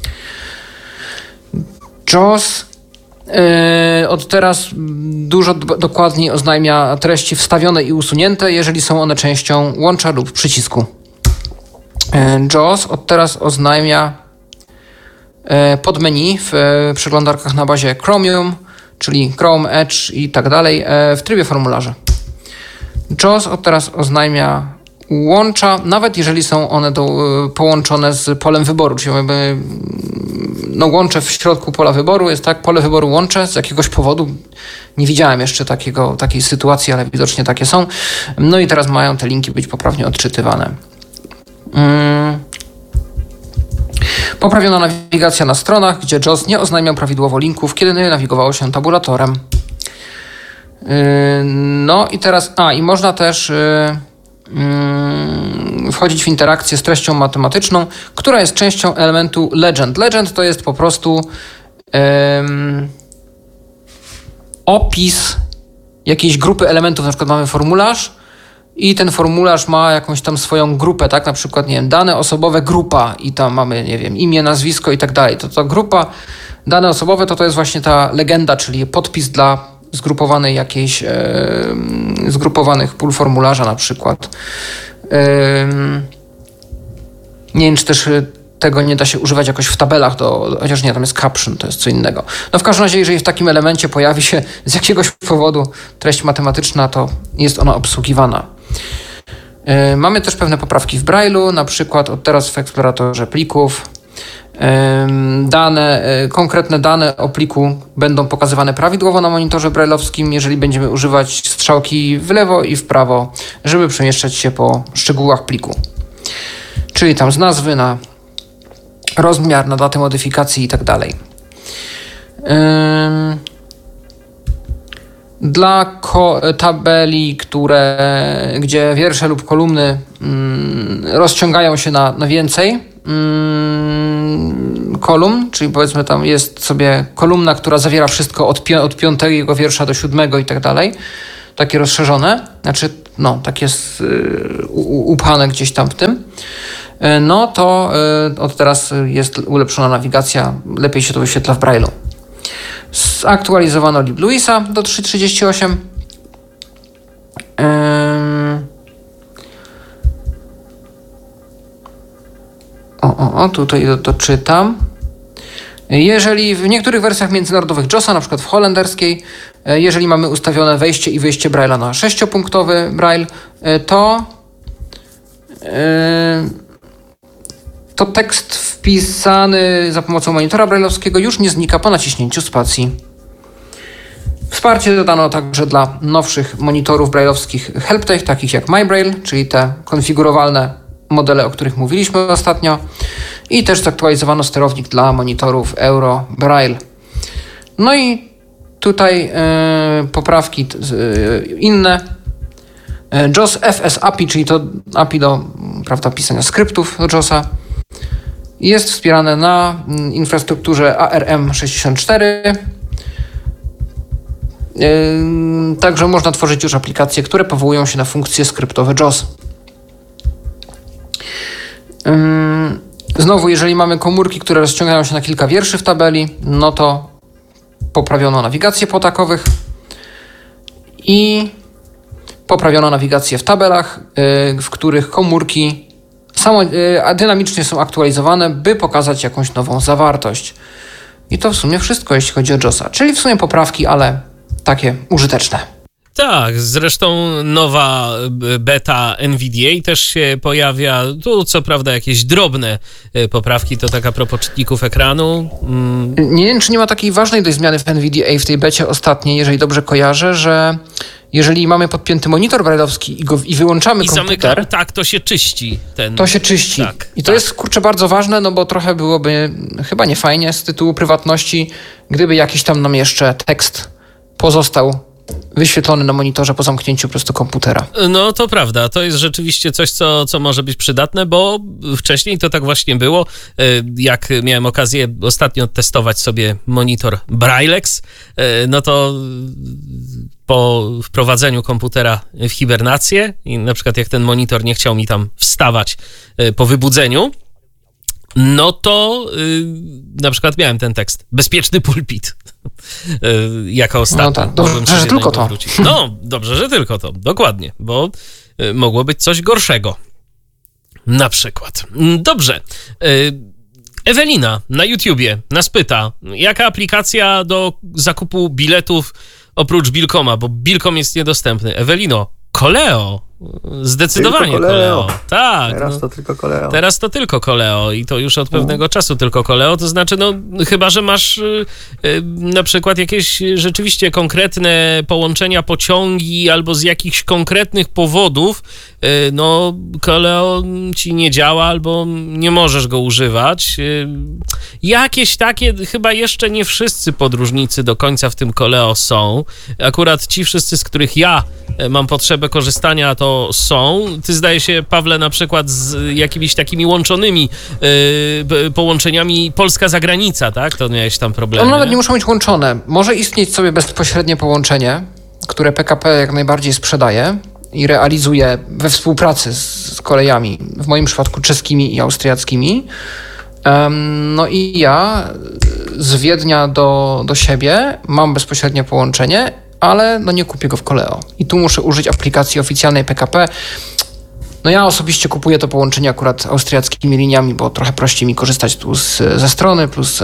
JAWS od teraz dużo dokładniej oznajmia treści wstawione i usunięte, jeżeli są one częścią łącza lub przycisku. JAWS od teraz oznajmia podmenu w przeglądarkach na bazie Chromium, czyli Chrome, Edge i tak dalej, w trybie formularza. JAWS od teraz oznajmia łącza, nawet jeżeli są one połączone z polem wyboru, czyli łącze w środku pola wyboru jest pole wyboru łącze z jakiegoś powodu. Nie widziałem jeszcze takiej sytuacji, ale widocznie takie są. No i teraz mają te linki być poprawnie odczytywane. Poprawiona nawigacja na stronach, gdzie JAWS nie oznajmiał prawidłowo linków, kiedy nawigowało się tabulatorem. No i teraz, i można też wchodzić w interakcję z treścią matematyczną, która jest częścią elementu legend. Legend to jest po prostu opis jakiejś grupy elementów, na przykład mamy formularz i ten formularz ma jakąś tam swoją grupę, tak? Na przykład, nie wiem, dane osobowe, grupa i tam mamy, nie wiem, imię, nazwisko i tak dalej. To grupa, dane osobowe to jest właśnie ta legenda, czyli podpis dla zgrupowanej jakiejś, zgrupowanych pól formularza na przykład. Nie wiem, czy też tego nie da się używać jakoś w tabelach, chociaż nie, tam jest caption, to jest co innego. No w każdym razie, jeżeli w takim elemencie pojawi się z jakiegoś powodu treść matematyczna, to jest ona obsługiwana. Mamy też pewne poprawki w Braille'u, na przykład od teraz w eksploratorze plików. Konkretne dane o pliku będą pokazywane prawidłowo na monitorze braille'owskim, jeżeli będziemy używać strzałki w lewo i w prawo, żeby przemieszczać się po szczegółach pliku. Czyli tam z nazwy na rozmiar, na datę modyfikacji i tak dalej. Dla tabeli, gdzie wiersze lub kolumny rozciągają się na więcej kolumn, czyli powiedzmy tam jest sobie kolumna, która zawiera wszystko od 5 wiersza do 7 i tak dalej, takie rozszerzone, znaczy takie upchane gdzieś tam w tym, no to od teraz jest ulepszona nawigacja, lepiej się to wyświetla w Braille'u. Zaktualizowano LibLouisa do 3.38. Tutaj doczytam. Jeżeli w niektórych wersjach międzynarodowych JOSa, na przykład w holenderskiej, jeżeli mamy ustawione wejście i wyjście Braille'a na 6-punktowy Braille, to tekst wpisany za pomocą monitora braille'owskiego już nie znika po naciśnięciu spacji. Wsparcie dodano także dla nowszych monitorów braille'owskich HelpTech, takich jak MyBraille, czyli te konfigurowalne modele, o których mówiliśmy ostatnio. I też zaktualizowano sterownik dla monitorów Euro Braille. No i tutaj poprawki inne. JOS FS API, czyli to API do pisania skryptów do JOSa, jest wspierane na infrastrukturze ARM64. Także można tworzyć już aplikacje, które powołują się na funkcje skryptowe JOS. Znowu, jeżeli mamy komórki, które rozciągają się na kilka wierszy w tabeli, no to poprawiono nawigację po takowych i poprawiono nawigację w tabelach, w których komórki dynamicznie są aktualizowane, by pokazać jakąś nową zawartość. I to w sumie wszystko, jeśli chodzi o JOSa. Czyli w sumie poprawki, ale takie użyteczne. Tak, zresztą nowa beta NVDA też się pojawia. Tu co prawda jakieś drobne poprawki, to tak a propos czytników ekranu. Nie wiem, czy nie ma takiej ważnej dość zmiany w NVDA w tej becie ostatniej, jeżeli dobrze kojarzę, że jeżeli mamy podpięty monitor braille'owski i wyłączamy komputer... Tak, to się czyści. To się czyści. Tak, I to jest, bardzo ważne, no bo trochę byłoby chyba niefajnie z tytułu prywatności, gdyby jakiś tam nam jeszcze tekst pozostał wyświetlony na monitorze po zamknięciu po prostu komputera. No to prawda, to jest rzeczywiście coś, co może być przydatne, bo wcześniej to tak właśnie było. Jak miałem okazję ostatnio testować sobie monitor Braillex, no to po wprowadzeniu komputera w hibernację i na przykład jak ten monitor nie chciał mi tam wstawać po wybudzeniu, no to na przykład miałem ten tekst. Bezpieczny pulpit. Jako ostatni. No tak, dobrze, że tylko to. Wrócić. No, dobrze, że tylko to. Dokładnie, bo mogło być coś gorszego. Na przykład. Dobrze. Ewelina na YouTubie nas pyta, jaka aplikacja do zakupu biletów oprócz Bilkoma, bo Bilkom jest niedostępny. Ewelino, Koleo. Zdecydowanie tylko Koleo. Tak. Teraz to tylko Koleo. Teraz to tylko Koleo i to już od pewnego czasu tylko Koleo. To znaczy, no chyba, że masz na przykład jakieś rzeczywiście konkretne połączenia, pociągi albo z jakichś konkretnych powodów, no Koleo ci nie działa albo nie możesz go używać. Jakieś takie, chyba jeszcze nie wszyscy podróżnicy do końca w tym Koleo są. Akurat ci wszyscy, z których ja mam potrzebę korzystania, to są. Ty zdaje się, Pawle, na przykład z jakimiś takimi łączonymi połączeniami Polska-zagranica, tak? To miałeś tam problemy. One nawet nie muszą być łączone. Może istnieć sobie bezpośrednie połączenie, które PKP jak najbardziej sprzedaje i realizuje we współpracy z kolejami, w moim przypadku czeskimi i austriackimi. No i ja z Wiednia do siebie mam bezpośrednie połączenie, ale no nie kupię go w Koleo. I tu muszę użyć aplikacji oficjalnej PKP. No ja osobiście kupuję to połączenie akurat austriackimi liniami, bo trochę prościej mi korzystać tu ze strony, plus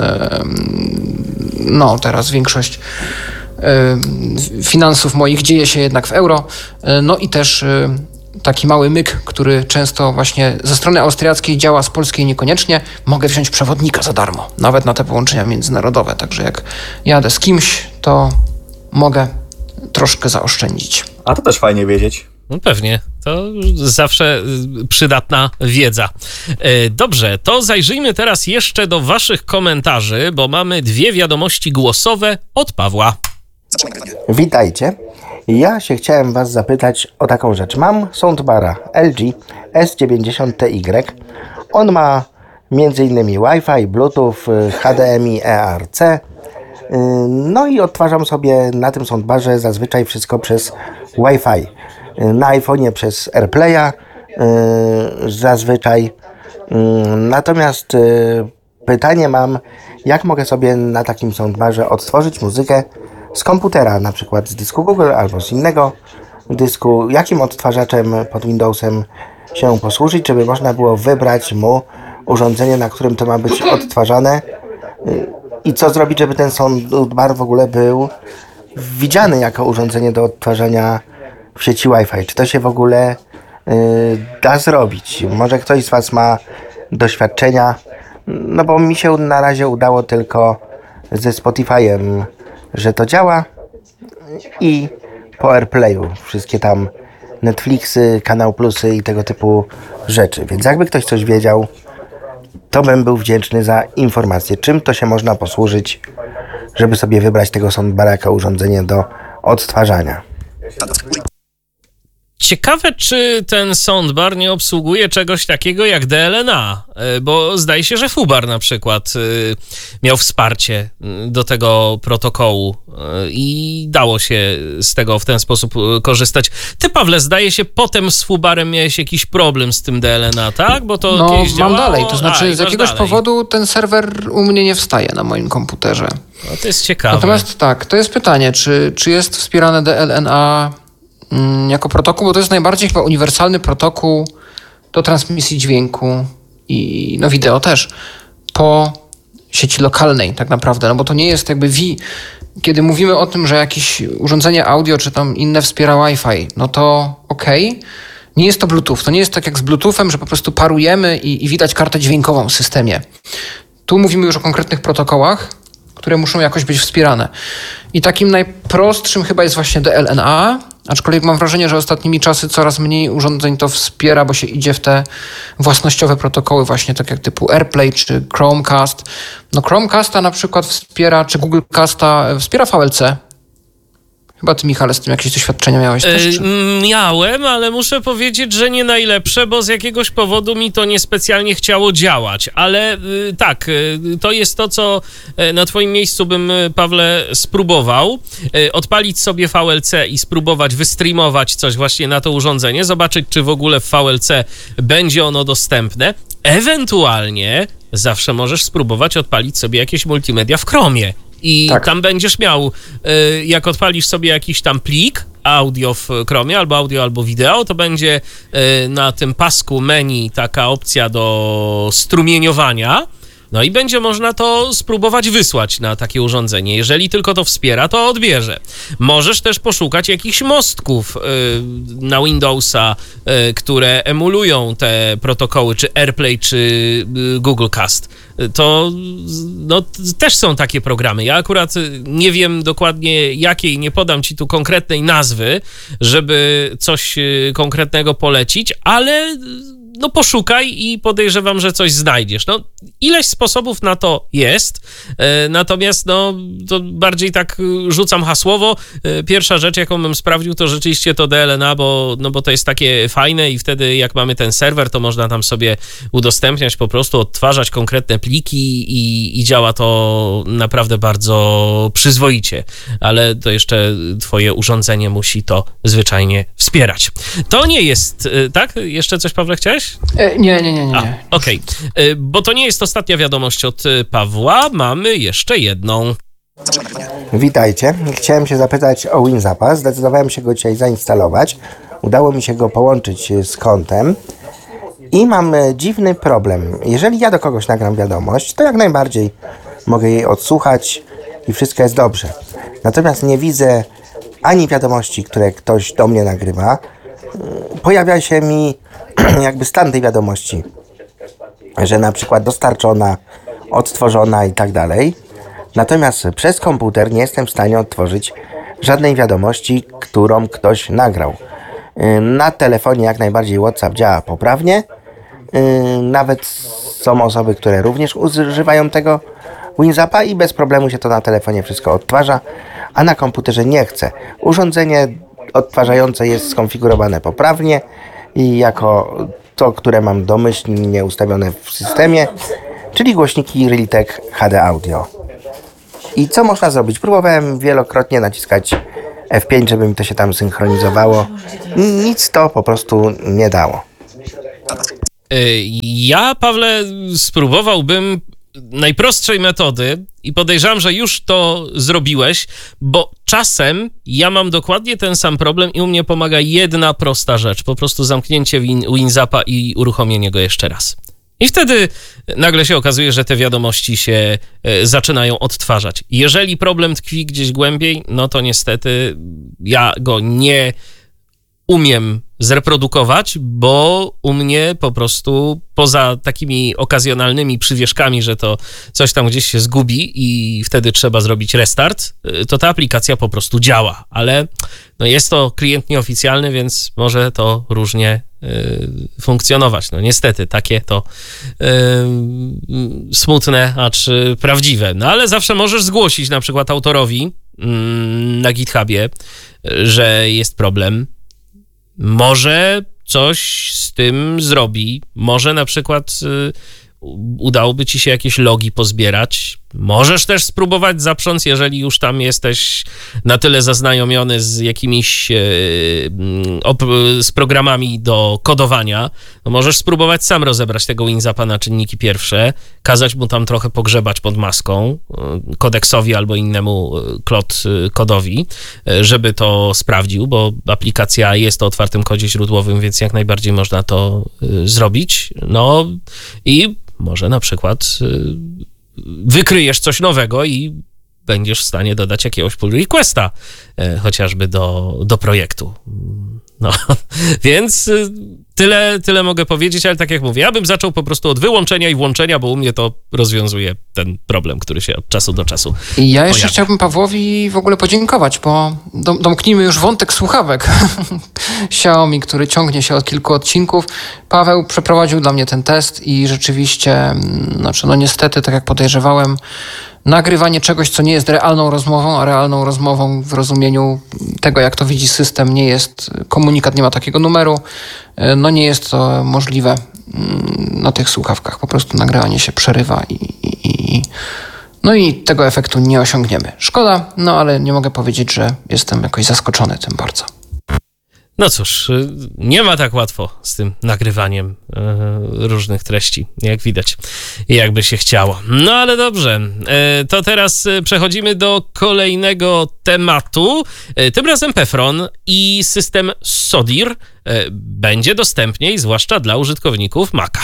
no teraz większość finansów moich dzieje się jednak w euro. No i też taki mały myk, który często właśnie ze strony austriackiej działa, z polskiej niekoniecznie. Mogę wziąć przewodnika za darmo, nawet na te połączenia międzynarodowe. Także jak jadę z kimś, to mogę troszkę zaoszczędzić. A to też fajnie wiedzieć. No pewnie, to zawsze przydatna wiedza. Dobrze, to zajrzyjmy teraz jeszcze do waszych komentarzy, bo mamy 2 wiadomości głosowe od Pawła. Witajcie. Ja się chciałem was zapytać o taką rzecz. Mam soundbara LG S90TY. On ma m.in. Wi-Fi, Bluetooth, HDMI, ERC. No i odtwarzam sobie na tym soundbarze zazwyczaj wszystko przez Wi-Fi. Na iPhone'ie przez AirPlaya zazwyczaj. Natomiast pytanie mam, jak mogę sobie na takim soundbarze odtworzyć muzykę z komputera, na przykład z dysku Google albo z innego dysku. Jakim odtwarzaczem pod Windowsem się posłużyć, żeby można było wybrać mu urządzenie, na którym to ma być odtwarzane, i co zrobić, żeby ten soundbar w ogóle był widziany jako urządzenie do odtwarzania w sieci Wi-Fi. Czy to się w ogóle da zrobić? Może ktoś z was ma doświadczenia, no bo mi się na razie udało tylko ze Spotify'em, że to działa, i po AirPlayu wszystkie tam Netflixy, Kanał Plusy i tego typu rzeczy. Więc jakby ktoś coś wiedział, to bym był wdzięczny za informację, czym to się można posłużyć, żeby sobie wybrać tego soundbara jako urządzenie do odtwarzania. Ciekawe, czy ten soundbar nie obsługuje czegoś takiego jak DLNA, bo zdaje się, że FUBAR na przykład miał wsparcie do tego protokołu i dało się z tego w ten sposób korzystać. Ty, Pawle, zdaje się, potem z FUBARem miałeś jakiś problem z tym DLNA, tak? Bo to No, kiedyś mam działało, dalej, to znaczy z jakiegoś dalej. powodu ten serwer u mnie nie wstaje na moim komputerze. No, to jest ciekawe. Natomiast tak, to jest pytanie, czy jest wspierane DLNA jako protokół, bo to jest najbardziej chyba uniwersalny protokół do transmisji dźwięku i no wideo też po sieci lokalnej tak naprawdę, no bo to nie jest jakby kiedy mówimy o tym, że jakieś urządzenie audio czy tam inne wspiera Wi-Fi, no to okej. Nie jest to Bluetooth, to nie jest tak jak z Bluetoothem, że po prostu parujemy i widać kartę dźwiękową w systemie. Tu mówimy już o konkretnych protokołach, które muszą jakoś być wspierane. I takim najprostszym chyba jest właśnie DLNA, aczkolwiek mam wrażenie, że ostatnimi czasy coraz mniej urządzeń to wspiera, bo się idzie w te własnościowe protokoły właśnie tak jak typu AirPlay czy Chromecast. No Chromecasta na przykład wspiera, czy Google Casta wspiera VLC. Chyba ty, Michale, z tym jakieś doświadczenia miałeś też? Czy? Miałem, ale muszę powiedzieć, że nie najlepsze, bo z jakiegoś powodu mi to niespecjalnie chciało działać. Ale tak, to jest to, co na twoim miejscu bym, Pawle, spróbował. Odpalić sobie VLC i spróbować wystreamować coś właśnie na to urządzenie, zobaczyć, czy w ogóle w VLC będzie ono dostępne. Ewentualnie zawsze możesz spróbować odpalić sobie jakieś multimedia w Chromie. I tak. Tam będziesz miał, jak odpalisz sobie jakiś tam plik audio w Chromie, albo audio, albo wideo, to będzie na tym pasku menu taka opcja do strumieniowania. No i będzie można to spróbować wysłać na takie urządzenie. Jeżeli tylko to wspiera, to odbierze. Możesz też poszukać jakichś mostków na Windowsa, które emulują te protokoły, czy AirPlay, czy Google Cast. To no, też są takie programy. Ja akurat nie wiem dokładnie jakiej, nie podam ci tu konkretnej nazwy, żeby coś konkretnego polecić, ale no poszukaj i podejrzewam, że coś znajdziesz. No, ileś sposobów na to jest, natomiast no, to bardziej tak rzucam hasłowo. Pierwsza rzecz, jaką bym sprawdził, to rzeczywiście to DLNA, bo to jest takie fajne i wtedy jak mamy ten serwer, to można tam sobie udostępniać, po prostu odtwarzać konkretne pliki i działa to naprawdę bardzo przyzwoicie, ale to jeszcze twoje urządzenie musi to zwyczajnie wspierać. To nie jest, tak? Jeszcze coś, Pawle, chciałeś? Nie. Okej. Bo to nie jest ostatnia wiadomość od Pawła, mamy jeszcze jedną. Witajcie. Chciałem się zapytać o WinZapa. Zdecydowałem się go dzisiaj zainstalować. udało mi się go połączyć z kontem i mam dziwny problem. Jeżeli ja do kogoś nagram wiadomość, to jak najbardziej mogę jej odsłuchać i wszystko jest dobrze. Natomiast nie widzę ani wiadomości, które ktoś do mnie nagrywa. Pojawia się mi jakby stan tej wiadomości, że na przykład dostarczona, odtworzona i tak dalej. Natomiast przez komputer nie jestem w stanie odtworzyć żadnej wiadomości, którą ktoś nagrał. Na telefonie jak najbardziej WhatsApp działa poprawnie. Nawet są osoby, które również używają tego WinZapa i bez problemu się to na telefonie wszystko odtwarza, a na komputerze nie chce. Urządzenie odtwarzające jest skonfigurowane poprawnie i jako to, które mam domyślnie ustawione w systemie, czyli głośniki Realtek HD Audio. I co można zrobić? Próbowałem wielokrotnie naciskać F5, żeby mi to się tam synchronizowało. Nic to po prostu nie dało. Ja, Pawle, spróbowałbym najprostszej metody i podejrzewam, że już to zrobiłeś, bo czasem ja mam dokładnie ten sam problem i u mnie pomaga jedna prosta rzecz. Po prostu zamknięcie WinZapa i uruchomienie go jeszcze raz. I wtedy nagle się okazuje, że te wiadomości się zaczynają odtwarzać. Jeżeli problem tkwi gdzieś głębiej, no to niestety ja go nie umiem zreprodukować, bo u mnie po prostu poza takimi okazjonalnymi przywieszkami, że to coś tam gdzieś się zgubi i wtedy trzeba zrobić restart, to ta aplikacja po prostu działa, ale no jest to klient nieoficjalny, więc może to różnie funkcjonować. No niestety, takie to smutne, acz prawdziwe. No ale zawsze możesz zgłosić na przykład autorowi na GitHubie, że jest problem. Może coś z tym zrobi, może na przykład udałoby ci się jakieś logi pozbierać. Możesz też spróbować zaprząc, jeżeli już tam jesteś na tyle zaznajomiony z jakimiś z programami do kodowania, no możesz spróbować sam rozebrać tego WinZapa na czynniki pierwsze, kazać mu tam trochę pogrzebać pod maską, kodeksowi albo innemu kodowi, żeby to sprawdził, bo aplikacja jest o otwartym kodzie źródłowym, więc jak najbardziej można to zrobić. No i może na przykład wykryjesz coś nowego i będziesz w stanie dodać jakiegoś pull requesta chociażby do projektu. No, więc tyle mogę powiedzieć, ale tak jak mówię, ja bym zaczął po prostu od wyłączenia i włączenia, bo u mnie to rozwiązuje ten problem, który się od czasu do czasu I ja jeszcze pojawia. chciałbym Pawłowi w ogóle podziękować, bo domknijmy już wątek słuchawek Xiaomi, który ciągnie się od kilku odcinków. Paweł przeprowadził dla mnie ten test i rzeczywiście, no niestety, tak jak podejrzewałem, nagrywanie czegoś, co nie jest realną rozmową, a realną rozmową w rozumieniu tego, jak to widzi system, nie jest komunikat, nie ma takiego numeru, no nie jest to możliwe na tych słuchawkach. Po prostu nagrywanie się przerywa no i tego efektu nie osiągniemy. Szkoda, no ale nie mogę powiedzieć, że jestem jakoś zaskoczony tym bardzo. No cóż, nie ma tak łatwo z tym nagrywaniem różnych treści, jak widać, jakby się chciało. No ale dobrze, to teraz przechodzimy do kolejnego tematu. Tym razem Pefron i system SODIR będzie dostępniej, zwłaszcza dla użytkowników Maca.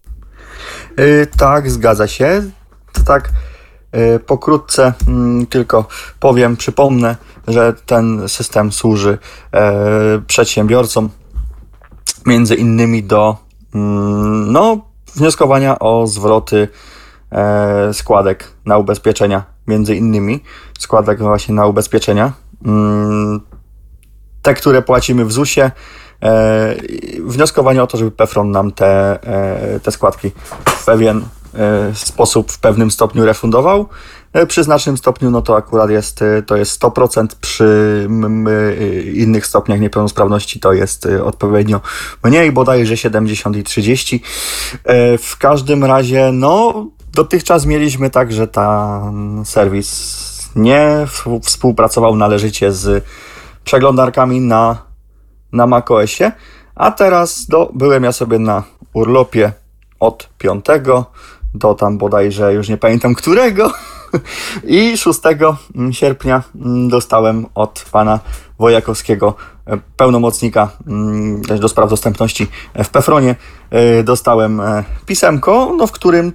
Tak, zgadza się. To tak pokrótce tylko powiem, przypomnę, że ten system służy przedsiębiorcom między innymi do wnioskowania o zwroty składek na ubezpieczenia, między innymi składek właśnie na ubezpieczenia, te, które płacimy w ZUS-ie, wnioskowanie o to, żeby Pefron nam te składki w pewien sposób, w pewnym stopniu refundował. Przy znacznym stopniu, no to akurat to jest 100%, przy innych stopniach niepełnosprawności to jest odpowiednio mniej, bodajże 70 i 30. W każdym razie, no, dotychczas mieliśmy tak, że ten serwis nie współpracował należycie z przeglądarkami na macOSie, a teraz byłem ja sobie na urlopie od 5 do tam bodajże, już nie pamiętam którego, I 6 sierpnia dostałem od pana Wojakowskiego, pełnomocnika też do spraw dostępności w PFRON-ie, dostałem pisemko, w którym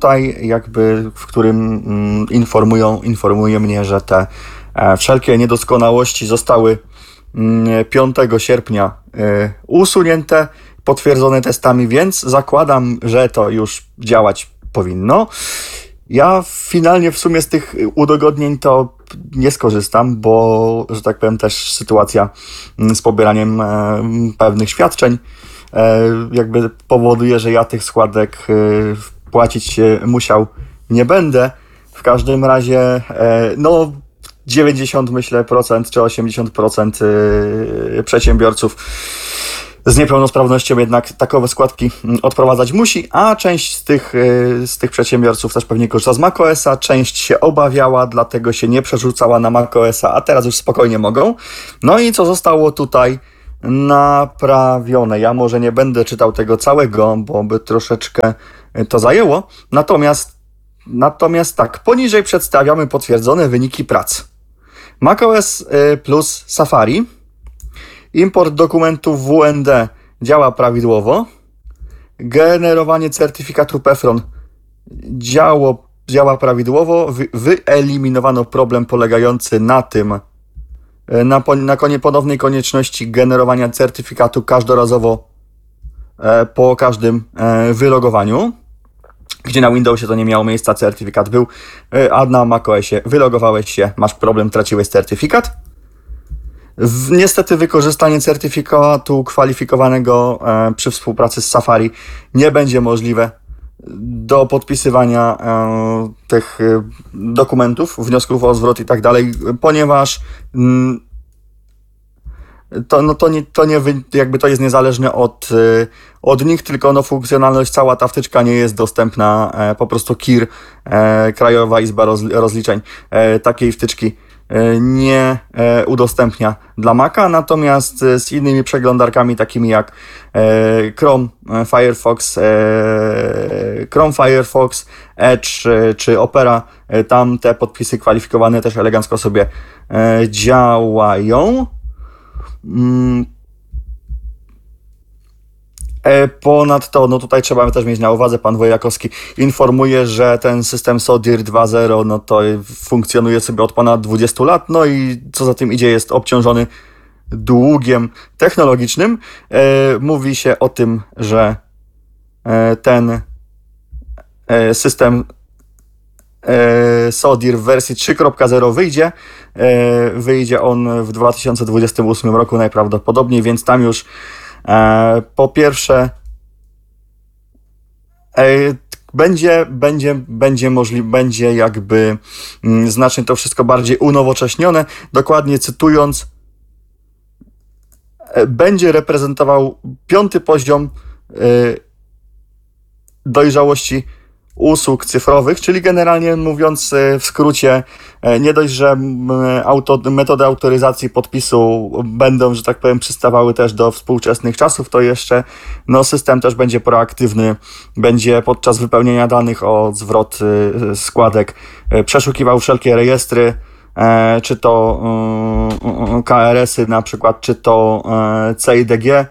informuje mnie, że te wszelkie niedoskonałości zostały 5 sierpnia usunięte, potwierdzone testami, więc zakładam, że to już działać powinno. Ja finalnie w sumie z tych udogodnień to nie skorzystam, bo, że tak powiem, też sytuacja z pobieraniem pewnych świadczeń jakby powoduje, że ja tych składek płacić musiał nie będę. W każdym razie 90 myślę procent czy 80% przedsiębiorców z niepełnosprawnością jednak takowe składki odprowadzać musi, a część z tych przedsiębiorców też pewnie korzysta z macOS-a, część się obawiała, dlatego się nie przerzucała na macOS-a, a teraz już spokojnie mogą. No i co zostało tutaj naprawione? Ja może nie będę czytał tego całego, bo by troszeczkę to zajęło. Natomiast tak, poniżej przedstawiamy potwierdzone wyniki prac. macOS plus Safari. Import dokumentów WND działa prawidłowo. Generowanie certyfikatu PFRON działa prawidłowo. Wyeliminowano problem polegający na tym, na ponownej konieczności generowania certyfikatu każdorazowo po każdym wylogowaniu. Gdzie na Windowsie to nie miało miejsca, certyfikat był, a na macOSie wylogowałeś się, masz problem, traciłeś certyfikat. Niestety wykorzystanie certyfikatu kwalifikowanego przy współpracy z Safari nie będzie możliwe do podpisywania tych dokumentów, wniosków o zwrot i tak dalej, ponieważ to jest niezależne od nich, tylko funkcjonalność, cała ta wtyczka nie jest dostępna, po prostu KIR, Krajowa Izba Rozliczeń, takiej wtyczki nie udostępnia dla Maca, natomiast z innymi przeglądarkami takimi jak Chrome, Firefox, Edge czy Opera, tam te podpisy kwalifikowane też elegancko sobie działają. Ponadto, tutaj trzeba też mieć na uwadze, pan Wojakowski informuje, że ten system SODIR 2.0, to funkcjonuje sobie od ponad 20 lat, i co za tym idzie, jest obciążony długiem technologicznym. Mówi się o tym, że ten system SODIR w wersji 3.0 wyjdzie on w 2028 roku najprawdopodobniej, więc tam już po pierwsze będzie jakby znacznie to wszystko bardziej unowocześnione. Dokładnie cytując, będzie reprezentował 5. poziom dojrzałości usług cyfrowych, czyli generalnie mówiąc w skrócie, nie dość, że metody autoryzacji podpisu będą, że tak powiem, przystawały też do współczesnych czasów, to jeszcze system też będzie proaktywny, będzie podczas wypełnienia danych o zwrot składek przeszukiwał wszelkie rejestry, czy to KRS-y na przykład, czy to CIDG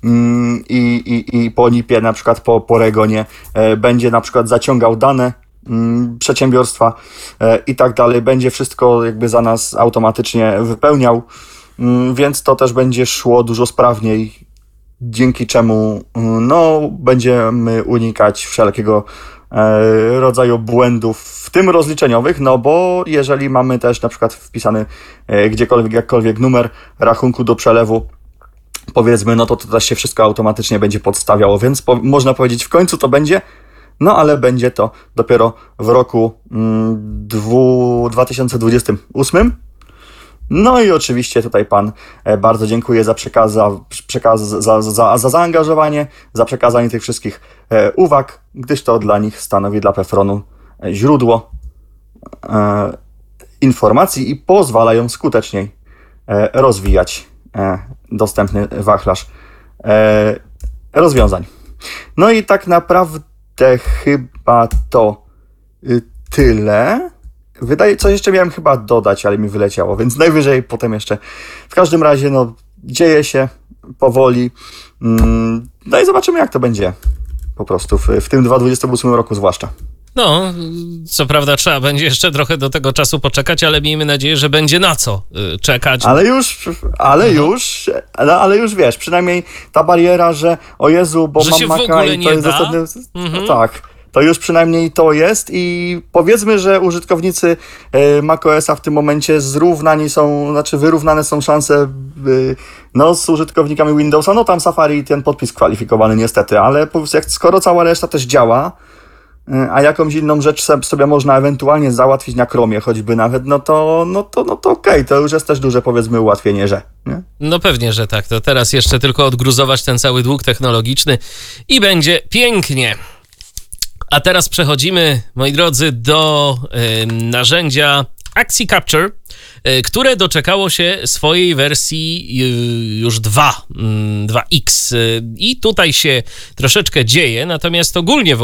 i po NIP-ie na przykład po Regonie będzie na przykład zaciągał dane przedsiębiorstwa i tak dalej, będzie wszystko jakby za nas automatycznie wypełniał, więc to też będzie szło dużo sprawniej, dzięki czemu będziemy unikać wszelkiego rodzaju błędów, w tym rozliczeniowych, bo jeżeli mamy też na przykład wpisany gdziekolwiek, jakkolwiek numer rachunku do przelewu, powiedzmy, to też się wszystko automatycznie będzie podstawiało, więc można powiedzieć, w końcu to będzie, ale będzie to dopiero w roku 2028. I oczywiście tutaj pan bardzo dziękuję za za zaangażowanie, za przekazanie tych wszystkich uwag, gdyż to dla nich stanowi, dla PFRON-u, źródło informacji i pozwalają skuteczniej rozwijać dostępny wachlarz rozwiązań. I tak naprawdę chyba to tyle. coś jeszcze miałem chyba dodać, ale mi wyleciało, więc najwyżej potem jeszcze. W każdym razie, no, dzieje się powoli. No i zobaczymy, jak to będzie po prostu w tym 2028 roku zwłaszcza. No, co prawda trzeba będzie jeszcze trochę do tego czasu poczekać, ale miejmy nadzieję, że będzie na co czekać. Ale już wiesz, przynajmniej ta bariera, że o Jezu, bo że mam się w Maca ogóle i nie to jest da? zasadny... Tak, to już przynajmniej to jest i powiedzmy, że użytkownicy macOS-a w tym momencie wyrównane są szanse z użytkownikami Windowsa. No tam Safari ten podpis kwalifikowany niestety, ale skoro cała reszta też działa, a jakąś inną rzecz sobie można ewentualnie załatwić na Chromie choćby nawet, no to okej, to już jest też duże, powiedzmy, ułatwienie, że... Nie? No pewnie, że tak. To teraz jeszcze tylko odgruzować ten cały dług technologiczny i będzie pięknie. A teraz przechodzimy, moi drodzy, do narzędzia Axi Capture, które doczekało się swojej wersji już 2.x. I tutaj się troszeczkę dzieje, natomiast ogólnie w